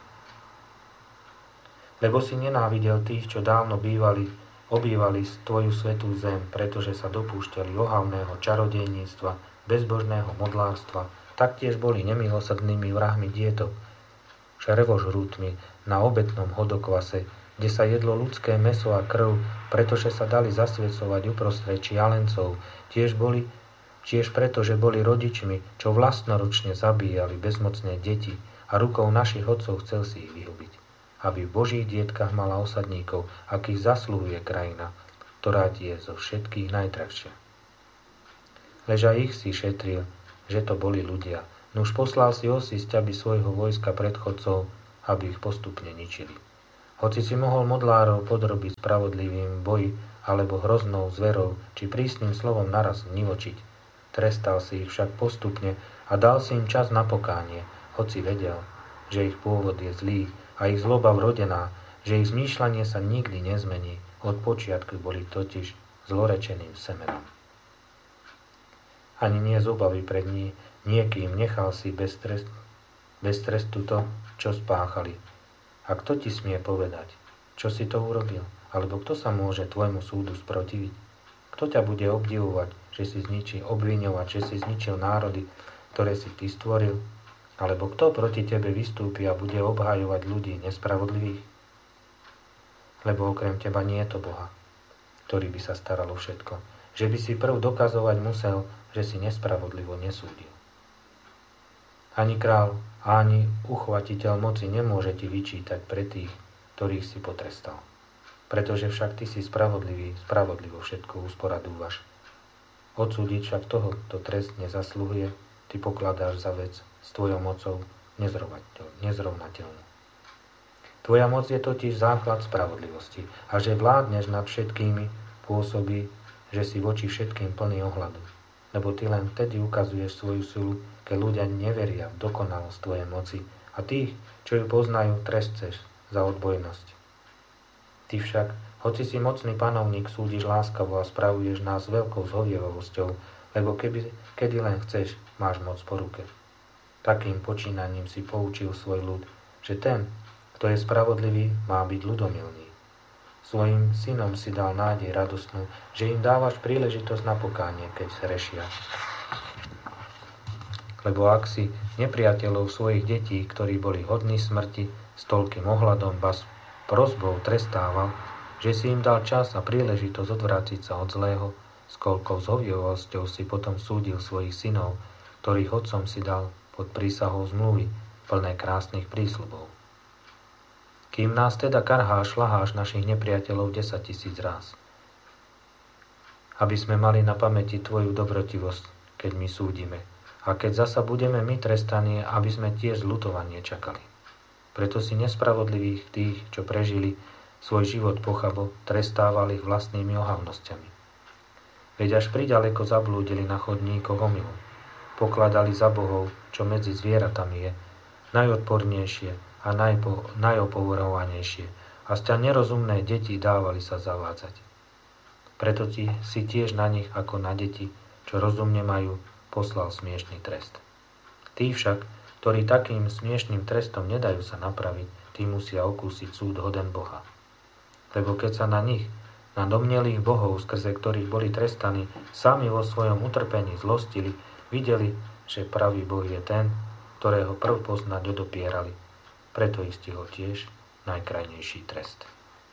Lebo si nenávidel tých, čo dávno bývali, obývali tvoju svätú zem, pretože sa dopúšťali ohavného čarodejníctva, bezbožného modlárstva, taktiež boli nemilosrdnými vrahmi dietok, črevožrútmi na obetnom hodokvase, kde sa jedlo ľudské mäso a krv, pretože sa dali zasvedcovať uprostred čialencov, tiež boli, tiež preto, že boli rodičmi, čo vlastnoručne zabíjali bezmocné deti a rukou našich otcov chcel si ich vyhubiť. aby v Božích dietkach mala osadníkov, akých zasluhuje krajina, ktorá ti je zo všetkých najdrahšia. Lež aj ich si šetril, že to boli ľudia, no už poslal si osísť, aby svojho vojska predchodcov, aby ich postupne ničili. Hoci si mohol modlárov podrobiť spravodlivým boji, alebo hroznou zverou, či prísnym slovom naraz nivočiť, trestal si ich však postupne a dal si im čas na pokánie, hoci vedel, že ich pôvod je zlý a ich zloba vrodená, že ich zmýšľanie sa nikdy nezmení, od počiatku boli totiž zlorečeným semenom. Ani nie z obavy pred ní, niekým nechal si bez, trest, bez trestu to, čo spáchali. A kto ti smie povedať, čo si to urobil? Alebo kto sa môže tvojmu súdu sprotiviť? Kto ťa bude obdivovať, že si zničil, obviňovať, že si zničil národy, ktoré si ty stvoril? Alebo kto proti tebe vystúpi a bude obhajovať ľudí nespravodlivých? Lebo okrem teba nie je to Boha, ktorý by sa staral o všetko. Že by si prv dokazovať musel, že si nespravodlivo nesúdil. Ani král, ani uchvatiteľ moci nemôže ti vyčítať pre tých, ktorých si potrestal. Pretože však ty si spravodlivý, spravodlivo všetko usporadúvaš. Odsúdiť však toho, kto trest nezasluhuje, ty pokladáš za vec s tvojou mocou nezrovnateľnú. Tvoja moc je totiž základ spravodlivosti a že vládneš nad všetkými pôsobí, že si voči všetkým plný ohľadu. Lebo ty len vtedy ukazuješ svoju silu, keď ľudia neveria v dokonalosť tvojej moci a tých, čo ju poznajú, trestceš za odbojnosť. Ty však, hoci si mocný panovník, súdiš láskavo a spravuješ nás veľkou zhovievavosťou, lebo keby, kedy len chceš, máš moc po ruke. Takým počínaním si poučil svoj ľud, že ten, kto je spravodlivý, má byť ľudomilný. Svojim synom si dal nádej radostnú, že im dávaš príležitosť na pokánie, keď hrešia. Lebo ak si nepriateľov svojich detí, ktorí boli hodní smrti, s toľkým ohľadom bas prosbou trestával, že si im dal čas a príležitosť odvrátiť sa od zlého, s koľkou zhovievosťou si potom súdil svojich synov, ktorých otcom si dal pod prísahou zmluvy, plné krásnych prísľubov. Kým nás teda karháš, šlaháš našich nepriateľov desaťtisíc ráz. Aby sme mali na pamäti tvoju dobrotivosť, keď my súdime. A keď zasa budeme my trestaní, aby sme tiež zľutovanie čakali. Preto si nespravodlivých tých, čo prežili svoj život pochabo, trestávali vlastnými ohavnosťami. Veď až priďaleko zablúdili na chodníkoch omylom. Pokladali za bohov, čo medzi zvieratami je, najodpornejšie a najpo, najopovrhovanejšie, a sťa nerozumné deti dávali sa zavádzať. Preto ti si tiež na nich ako na deti, čo rozumne majú, poslal smiešný trest. Tí však, ktorí takým smiešným trestom nedajú sa napraviť, tí musia okúsiť súd hoden Boha. Lebo keď sa na nich, na domnelých bohov, skrze ktorých boli trestaní, sami vo svojom utrpení zlostili, videli, že pravý Boh je ten, ktorého prv poznať odopierali. Preto istihol tiež najkrajnejší trest.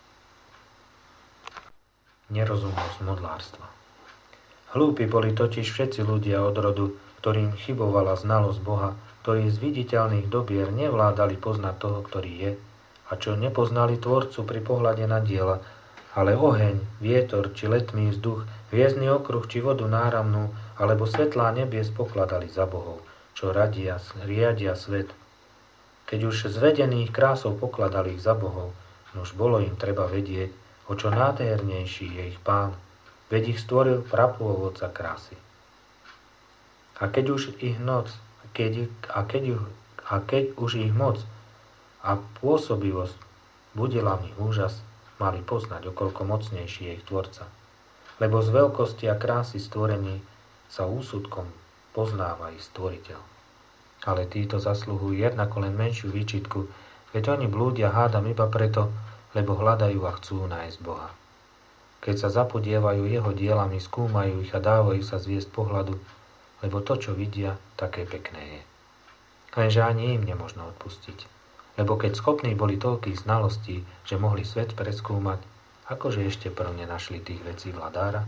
Nerozumnosť modlárstva. Hlúpi boli totiž všetci ľudia od rodu, ktorým chybovala znalosť Boha, ktorí z viditeľných dobier nevládali poznať toho, ktorý je, a čo nepoznali Tvorcu pri pohľade na diela, ale oheň, vietor či letmý vzduch, hviezdny okruh či vodu náramnú, alebo svetlá nebies pokladali za bohov, čo radia, riadia svet. Keď už zvedených krásou pokladali ich za bohov, nož bolo im treba vedieť, o čo nádhernejší je ich Pán, veď ich stvoril prapôvodca krásy. A keď už ich noc, keď, a, keď, a keď už ich moc a pôsobivosť budila v nich úžas, mali poznať, okoľko mocnejší je ich Tvorca. Lebo z veľkosti a krásy stvorení sa úsudkom poznáva ich Stvoriteľ. Ale títo zasluhujú jednako len menšiu výčitku, veď oni blúdia hádam iba preto, lebo hľadajú a chcú nájsť Boha. Keď sa zapodievajú jeho dielami, skúmajú ich a dávajú sa zviesť pohľadu, lebo to, čo vidia, také pekné je. Lenže ani im nemožno odpustiť. Lebo keď schopní boli toľkých znalostí, že mohli svet preskúmať, akože ešte prv nenašli tých vecí vladára?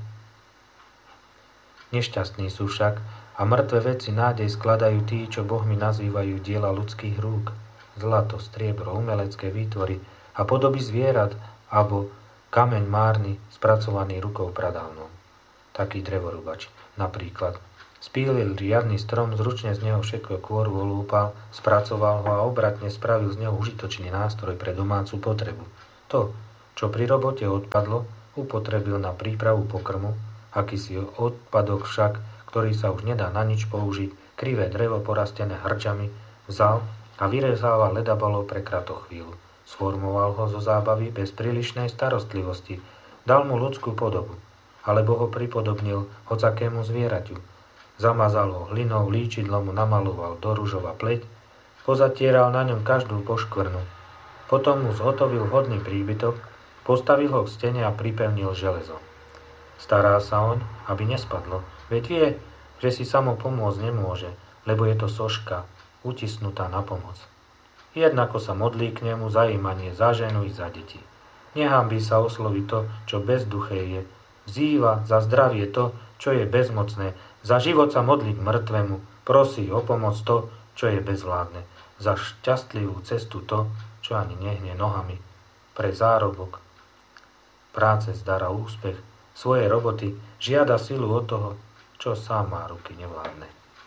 Nešťastní sú však a mŕtve veci nádej skladajú tí, čo bohmi nazývajú diela ľudských rúk, zlato, striebro, umelecké výtvory a podoby zvierat, alebo kameň márny, spracovaný rukou pradávnou. Taký drevorúbač napríklad spílil riadny strom, zručne z neho všetko kôru olúpal, spracoval ho a obratne spravil z neho užitočný nástroj pre domácu potrebu. To, čo pri robote odpadlo, upotrebil na prípravu pokrmu, akýsi odpadok však, ktorý sa už nedá na nič použiť, krivé drevo porastené hrčami, vzal a vyrezával ledabalov pre kratochvíľu. Sformoval ho zo zábavy bez prílišnej starostlivosti, dal mu ľudskú podobu, alebo ho pripodobnil hocakému zvieraťu. Zamazal ho hlinou, líčidlom mu namaloval do ružova pleť, pozatieral na ňom každú poškvrnu. Potom mu zhotovil vhodný príbytok, postavil ho k stene a pripevnil železom. Stará sa oň, aby nespadlo, veď vie, že si samo pomôcť nemôže, lebo je to soška, utisnutá na pomoc. Jednako sa modlí k nemu za imanie, za ženu i za deti. Nehanbí sa osloviť to, čo bezduché je. Vzýva za zdravie to, čo je bezmocné. Za život sa modlí k mŕtvemu. Prosí o pomoc to, čo je bezvládne. Za šťastlivú cestu to, čo ani nehne nohami. Pre zárobok, práce, zdar a úspech, svoje roboty žiada silu od toho, čo sám má ruky nevládne.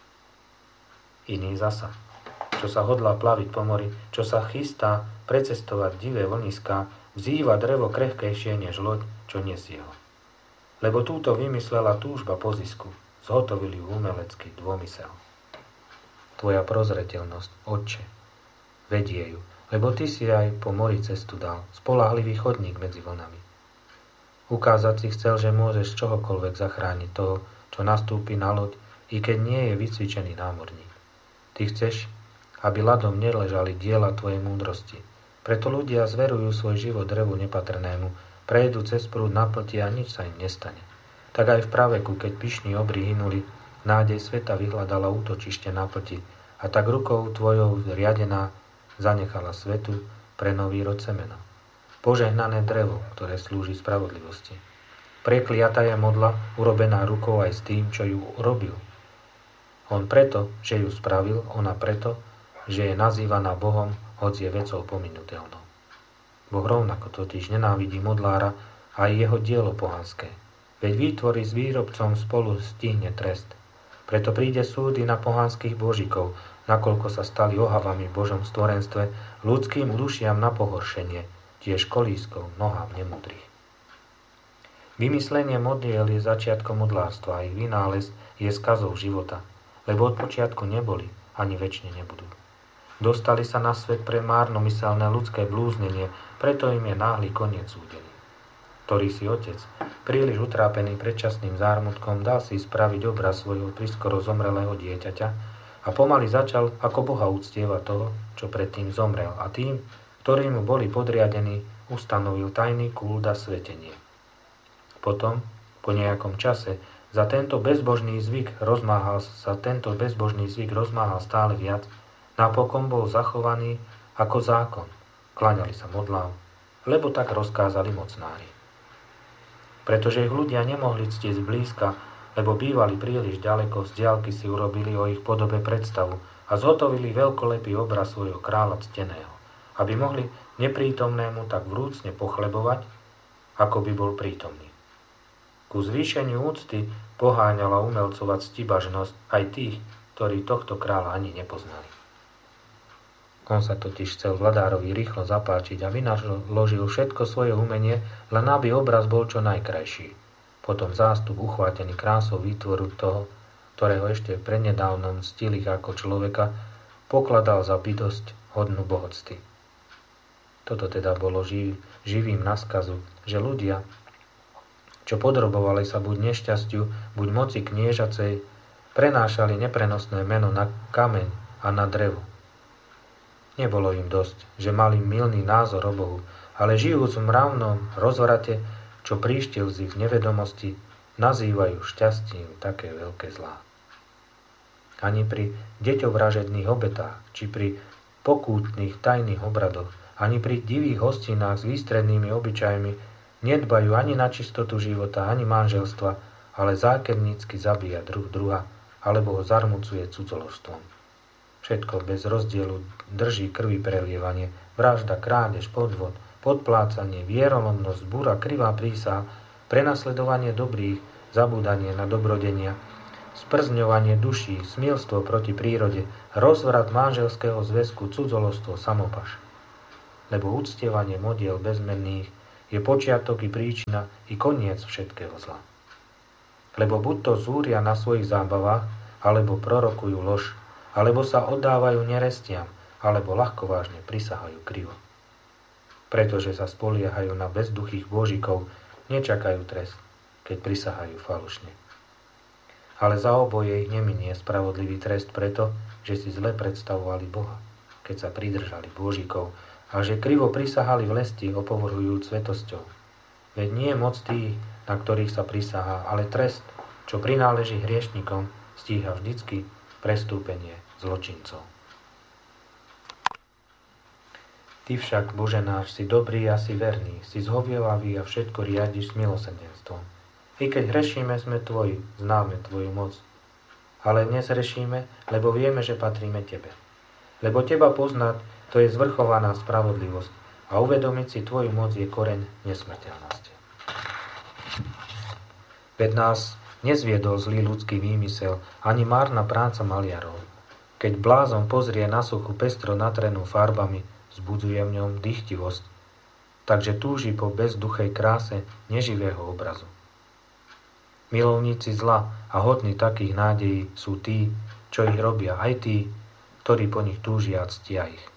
Iný zasa, čo sa hodlá plaviť po mori, čo sa chystá precestovať divé vlniská, vzýva drevo krehkejšie než loď, čo nesie ho. Lebo túto vymyslela túžba po zisku, zhotovili ju umelecký dômysel. Tvoja prozreteľnosť, Otče, vedie ju, lebo ty si aj po mori cestu dal, spoľahlivý chodník medzi vlnami. Ukázať si chcel, že môžeš čohokoľvek zachrániť toho, čo nastúpi na loď, i keď nie je vycvičený námorník. Ty chceš, aby ľadom neležali diela tvojej múdrosti. Preto ľudia zverujú svoj život drevu nepatrnému, prejdú cez prúd na plti a nič sa im nestane. Tak aj v praveku, keď pyšní obry hynuli, nádej sveta vyhľadala útočište na plti a tak rukou tvojou riadená zanechala svetu pre nový rod semena. Požehnané drevo, ktoré slúži spravodlivosti. Prekliatá je modla, urobená rukou aj s tým, čo ju urobil. On preto, že ju spravil, ona preto, že je nazývaná Bohom, hoci je vecou pominuteľnou. Boh rovnako totiž nenávidí modlára a aj jeho dielo pohanské. Veď výtvory s výrobcom spolu stihne trest. Preto príde súdy na pohanských božikov, nakoľko sa stali ohavami v Božom stvorenstve, ľudským dušiam na pohoršenie, tiež kolískou nohám nemudrých. Vymyslenie modiel je začiatkom modlárstva a ich vynález je skazou života, lebo od počiatku neboli, ani večne nebudú. Dostali sa na svet pre márnomyselné ľudské blúznenie, preto im je náhly koniec súdený. Ktorý si otec, príliš utrápený predčasným zármutkom, dal si spraviť obraz svojho priskoro zomrelého dieťaťa a pomaly začal ako Boha uctievať toho, čo predtým zomrel, a tým, ktorí mu boli podriadení, ustanovil tajný kult a svetenie. Potom, po nejakom čase, za tento bezbožný zvyk rozmáhal sa tento bezbožný zvyk rozmáhal stále viac, napokon bol zachovaný ako zákon. Kláňali sa modlám, lebo tak rozkázali mocnári. Pretože ich ľudia nemohli ctiť zblízka, lebo bývali príliš ďaleko, z diaľky si urobili o ich podobe predstavu a zhotovili veľkolepý obraz svojho kráľa cteného, aby mohli neprítomnému tak vrúcne pochlebovať, ako by bol prítomný. Ku zvýšeniu úcty poháňala umelcovať ctibažnosť aj tých, ktorí tohto kráľa ani nepoznali. On sa totiž chcel vladárovi rýchlo zapáčiť a vynaložil všetko svoje umenie, len aby obraz bol čo najkrajší. Potom zástup uchvátený krásou výtvoru toho, ktorého ešte prednedávnom ctili ako človeka, pokladal za bytosť hodnú bohocty. Toto teda bolo živ, živým naskazu, že ľudia, čo podrobovali sa buď nešťastiu, buď moci kniežacej, prenášali neprenosné meno na kameň a na drevo. Nebolo im dosť, že mali mylný názor o Bohu, ale žijúc v mravnom rozvrate, čo príštil z ich nevedomosti, nazývajú šťastím také veľké zlá. Ani pri deťovražedných obetách, či pri pokútnych tajných obradoch, ani pri divých hostinách s výstrednými obyčajmi nedbajú ani na čistotu života, ani manželstva, ale zákernícky zabíja druh druha, alebo ho zarmucuje cudzoložstvom. Všetko bez rozdielu drží krvi prelievanie, vražda, krádež, podvod, podplácanie, vierolomnosť, zbúra, krivá prísaha, prenasledovanie dobrých, zabúdanie na dobrodenia, sprzňovanie duší, smilstvo proti prírode, rozvrat manželského zväzku, cudzolostvo, samopaš. Lebo uctievanie modiel bezmenných je počiatok i príčina i koniec všetkého zla. Lebo buď to zúria na svojich zábavách, alebo prorokujú lož, alebo sa oddávajú nerestiam, alebo ľahkovážne prisahajú krivo. Pretože sa spoliehajú na bezduchých božikov, nečakajú trest, keď prisahajú falošne. Ale za oboje ich neminie spravodlivý trest preto, že si zle predstavovali Boha, keď sa pridržali božikov a že krivo prisahali v lesti opovrhujúc svetosťou. Veď nie je moc tých, na ktorých sa prisahá, ale trest, čo prináleží hriešnikom, stíha vždycky prestúpenie zločincov. Ty však, Bože náš, si dobrý a si verný, si zhovievavý a všetko riadiš s milosrdenstvom. I keď hrešíme, sme Tvoji, známe Tvoju moc. Ale dnes hrešíme, lebo vieme, že patríme Tebe. Lebo Teba poznať, to je zvrchovaná spravodlivosť a uvedomiť si Tvoju moc je koreň nesmrteľnosti. Veď nás nezviedol zlý ľudský výmysel, ani márna práca maliarov. Keď blázon pozrie na suchu pestro natrenú farbami, zbudzuje v ňom dychtivosť, takže túži po bezduchej kráse neživého obrazu. Milovníci zla a hodní takých nádejí sú tí, čo ich robia, aj tí, ktorí po nich túžia a ctia ich.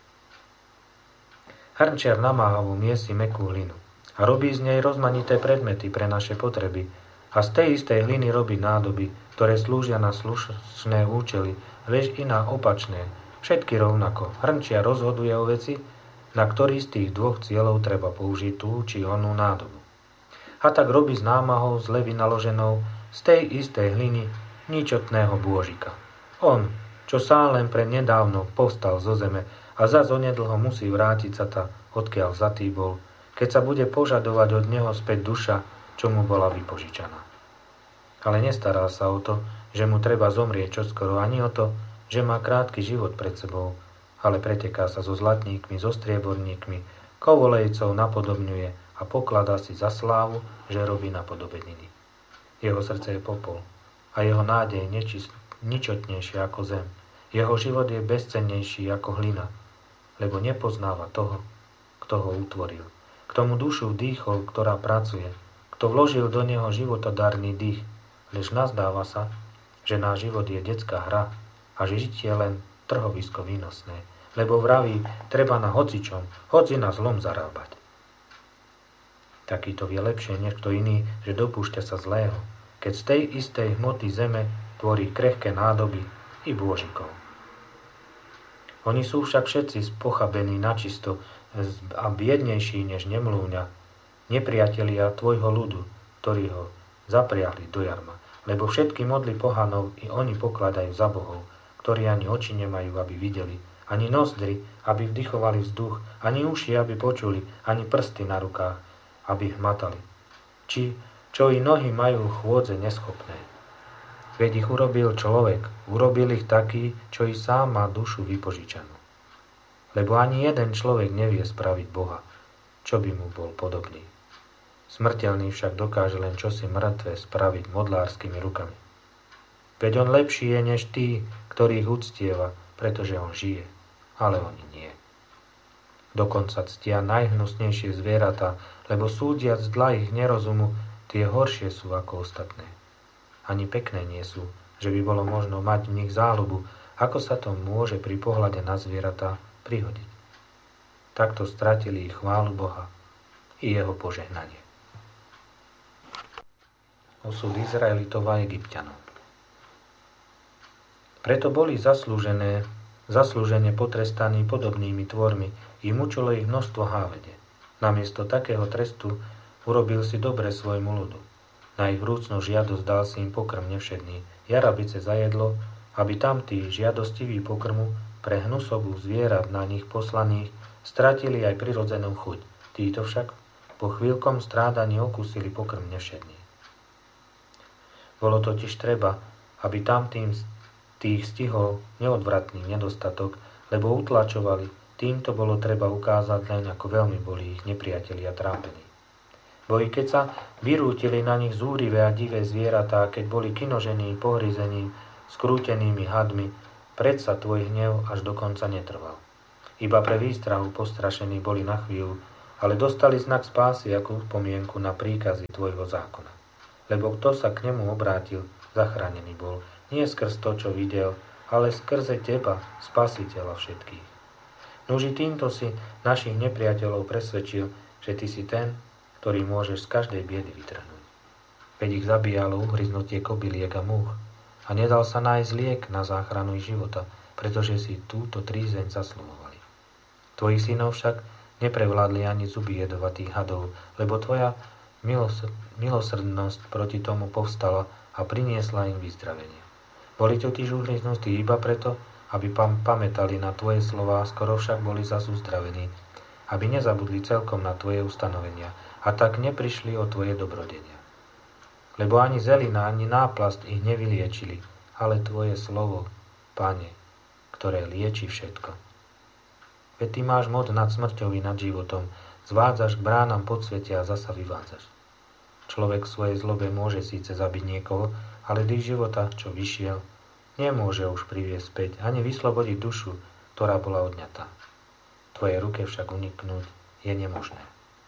Hrnčiar namáhavo miesi mäkkú hlinu a robí z nej rozmanité predmety pre naše potreby a z tej istej hliny robí nádoby, ktoré slúžia na slušné účely, lež i na opačné, všetky rovnako. Hrnčiar rozhoduje o veci, na ktorý z tých dvoch cieľov treba použiť tú či onú nádobu. A tak robí s námahou zle vynaloženou z tej istej hliny ničotného bôžika. On, čo sám len pre nedávno povstal zo zeme a zas onedlho musí vrátiť sa ta, odkiaľ vzatý bol, keď sa bude požadovať od neho späť duša, čo mu bola vypožičaná. Ale nestará sa o to, že mu treba zomrieť čoskoro, ani o to, že má krátky život pred sebou, ale preteká sa so zlatníkmi, so strieborníkmi, kovolejcov napodobňuje a pokladá si za slávu, že robí napodobeniny. Jeho srdce je popol a jeho nádej nečist, ničotnejšia ako zem. Jeho život je bezcennejší ako hlina, lebo nepoznáva toho, kto ho utvoril. K tomu dušu vdýchol, ktorá pracuje, kto vložil do neho životodárny dých, lež nazdáva sa, že náš život je detská hra a že žitie len trhovisko výnosné, lebo vraví, treba na hocičom, hoci na zlom zarábať. Takýto vie lepšie než kto iný, že dopúšťa sa zlého, keď z tej istej hmoty zeme tvorí krehké nádoby i bôžikov. Oni sú však všetci spochabení načisto a biednejší než nemlúňa, nepriatelia tvojho ľudu, ktorí ho zapriahli do jarma, lebo všetky modly pohanov i oni pokladajú za bohov, ktorí ani oči nemajú, aby videli, ani nozdry, aby vdychovali vzduch, ani uši, aby počuli, ani prsty na rukách, aby hmatali. Či, čo i nohy majú chôdze neschopné. Veď ich urobil človek, urobil ich taký, čo i sám má dušu vypožičanú. Lebo ani jeden človek nevie spraviť Boha, čo by mu bol podobný. Smrteľný však dokáže len čosi mŕtve spraviť modlárskymi rukami. Veď on lepší je než tí, ktorých uctieva, pretože on žije, ale oni nie. Dokonca ctia najhnusnejšie zvieratá, lebo súdiac dla ich nerozumu, tie horšie sú ako ostatné. Ani pekné nie sú, že by bolo možno mať v nich záľubu, ako sa to môže pri pohľade na zvieratá prihodiť. Takto stratili ich chválu Boha i jeho požehnanie. Osud Izraelitov a Egypťanov. Preto boli zaslúžené, zaslúžene potrestaní podobnými tvormi i mučilo ich množstvo hávede. Namiesto takého trestu urobil si dobre svojmu ľudu. Na ich vrúcnu žiadosť dal si im pokrm nevšedný, jarabice za jedlo, aby tamtí žiadostivý pokrmu pre hnusobu zvierat na nich poslaných stratili aj prirodzenú chuť. Títo však po chvíľkom strádaní okúsili pokrm nevšedný. Bolo totiž treba, aby tamtým Tých stihol neodvratný nedostatok, lebo utlačovali, týmto bolo treba ukázať len, ako veľmi boli ich nepriatelia trápení. Bo i keď sa vyrútili na nich zúrivé a divé zvieratá, keď boli kinožení, pohryzení, skrútenými hadmi, predsa tvoj hnev až do konca netrval. Iba pre výstrahu postrašení boli na chvíľu, ale dostali znak spásy ako spomienku na príkazy tvojho zákona. Lebo kto sa k nemu obrátil, zachránený bol, nie skrz to, čo videl, ale skrze teba, spasiteľa všetkých. Noži týmto si našich nepriateľov presvedčil, že ty si ten, ktorý môžeš z každej biedy vytrhnúť. Veď ich zabíjalo uhryznutie kobyliek a múch a nedal sa nájsť liek na záchranu ich života, pretože si túto trízeň zasluhovali. Tvoji synov však neprevládli ani zuby jedovatých hadov, lebo tvoja milosr- milosrdnosť proti tomu povstala a priniesla im vyzdravenie. Boli totiž uhryznutí iba preto, aby pam- pamätali na tvoje slová, skoro však boli zas uzdravení, aby nezabudli celkom na tvoje ustanovenia a tak neprišli o tvoje dobrodenia. Lebo ani zelina, ani náplast ich nevyliečili, ale tvoje slovo, Pane, ktoré lieči všetko. Veď ty máš moc nad smrťou i nad životom, zvádzaš k bránam podsvetia a zasa vyvádzaš. Človek v svojej zlobe môže síce zabiť niekoho, ale dých života, čo vyšiel, nemôže už priviesť späť, ani vyslobodiť dušu, ktorá bola odňatá. Tvojej ruke však uniknúť je nemožné.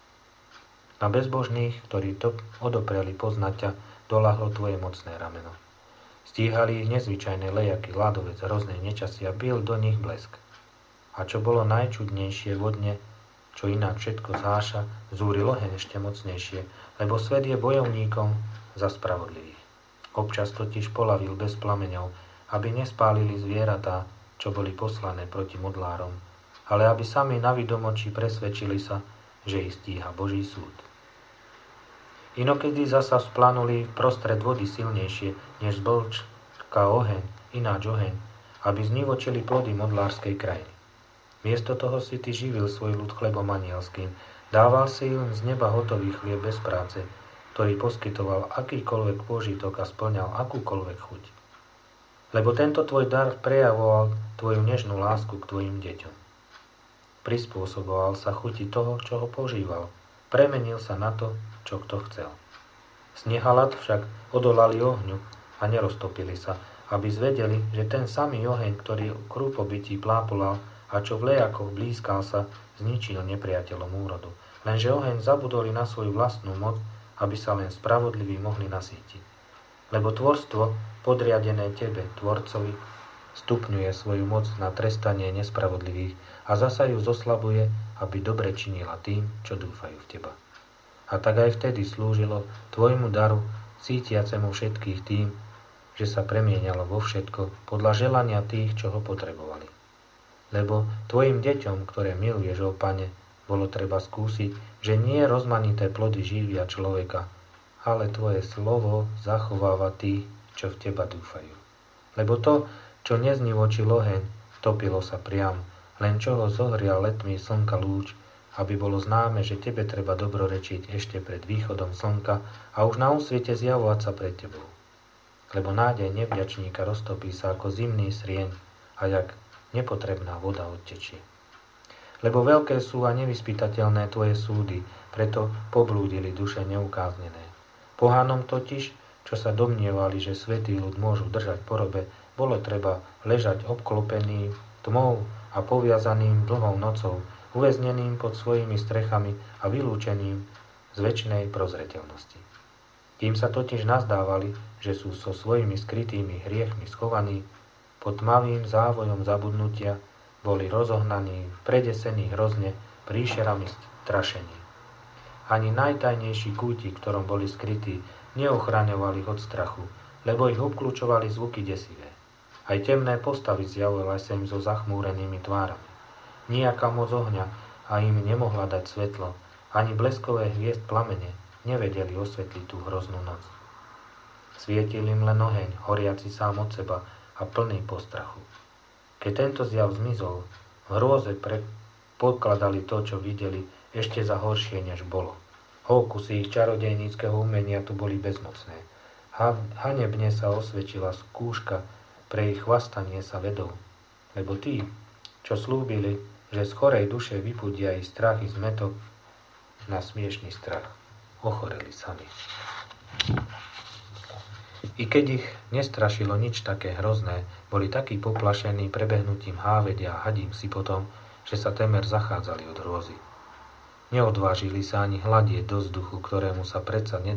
Na bezbožných, ktorí to odopreli poznať ťa, doľahlo tvoje mocné rameno. Stíhali ich nezvyčajné lejaky, ľadovec, hrozné nečasy a bil do nich blesk. A čo bolo najčudnejšie vodne, čo inak všetko zháša, zúril oheň ešte mocnejšie, lebo svet je bojovníkom za spravodlivých. Občas totiž polavil bez plameňov, aby nespálili zvieratá, čo boli poslané proti modlárom, ale aby sami navidomoči presvedčili sa, že ich stíha Boží súd. Inokedy zasa splanuli prostred vody silnejšie, než zblčka oheň, ináč oheň, aby znivočili plody modlárskej krajiny. Miesto toho si ty živil svoj ľud chlebom anielským, dával si im z neba hotový chlieb bez práce, ktorý poskytoval akýkoľvek pôžitok a splňal akúkoľvek chuť. Lebo tento tvoj dar prejavoval tvoju nežnú lásku k tvojim deťom. Prispôsoboval sa chuti toho, čo ho požíval. Premenil sa na to, čo kto chcel. Snehalat však odolali ohňu a neroztopili sa, aby zvedeli, že ten samý oheň, ktorý krúpobytí plápolal a čo v lejakoch blízkal sa, zničil nepriateľom úrodu. Lenže oheň zabudoli na svoju vlastnú moc, aby sa len spravodliví mohli nasýtiť. Lebo tvorstvo, podriadené tebe, tvorcovi, stupňuje svoju moc na trestanie nespravodlivých a zasa ju zoslabuje, aby dobre činila tým, čo dúfajú v teba. A tak aj vtedy slúžilo tvojmu daru, cítiacemu všetkých tým, že sa premieňalo vo všetko podľa želania tých, čo ho potrebovali. Lebo tvojim deťom, ktoré miluješ, ó Pane, bolo treba skúsiť, že nie rozmanité plody živia človeka, ale tvoje slovo zachováva tých, čo v teba dúfajú. Lebo to, čo neznivočil oheň, topilo sa priam, len čo ho zohrial letmý slnka lúč, aby bolo známe, že tebe treba dobrorečiť ešte pred východom slnka a už na úsviete zjavovať sa pred tebou. Lebo nádej nevďačníka roztopí sa ako zimný srieň a jak nepotrebná voda odtečie. Lebo veľké sú a nevyspytateľné tvoje súdy, preto poblúdili duše neukáznené. Pohanom totiž, čo sa domnievali, že svätý ľud môžu držať porobe, bolo treba ležať obklopený tmou a poviazaným dlhou nocou, uväzneným pod svojimi strechami a vylúčeným z večnej prozreteľnosti. Tým sa totiž nazdávali, že sú so svojimi skrytými hriechmi schovaní, pod tmavým závojom zabudnutia boli rozohnaní, predesení hrozne príšerami strašení. Ani najtajnejší kútik, v ktorom boli skrytí, neochraňovali ich od strachu, lebo ich obklúčovali zvuky desivé. Aj temné postavy zjavovali sa im so zachmúrenými tvárami. Nijaká moc ohňa a im nemohla dať svetlo, ani bleskové hviezd plamene nevedeli osvetliť tú hroznú noc. Svietil im len oheň, horiaci sám od seba a plný postrachu. Keď tento zjav zmizol, v hrôze podkladali to, čo videli, ešte za horšie, než bolo. Hókusy ich čarodejníckeho umenia tu boli bezmocné. Ha- hanebne sa osvedčila skúška pre ich chvastanie sa vedou. Lebo tí, čo slúbili, že z chorej duše vypudia ich strach i zmätok, na smiešný strach ochoreli sami. I keď ich nestrašilo nič také hrozné, boli takí poplašení prebehnutím hávedia a hadím si potom, že sa temer zachádzali od hrôzy. Neodvážili sa ani hľadieť do vzduchu, ktorému sa predsa nedá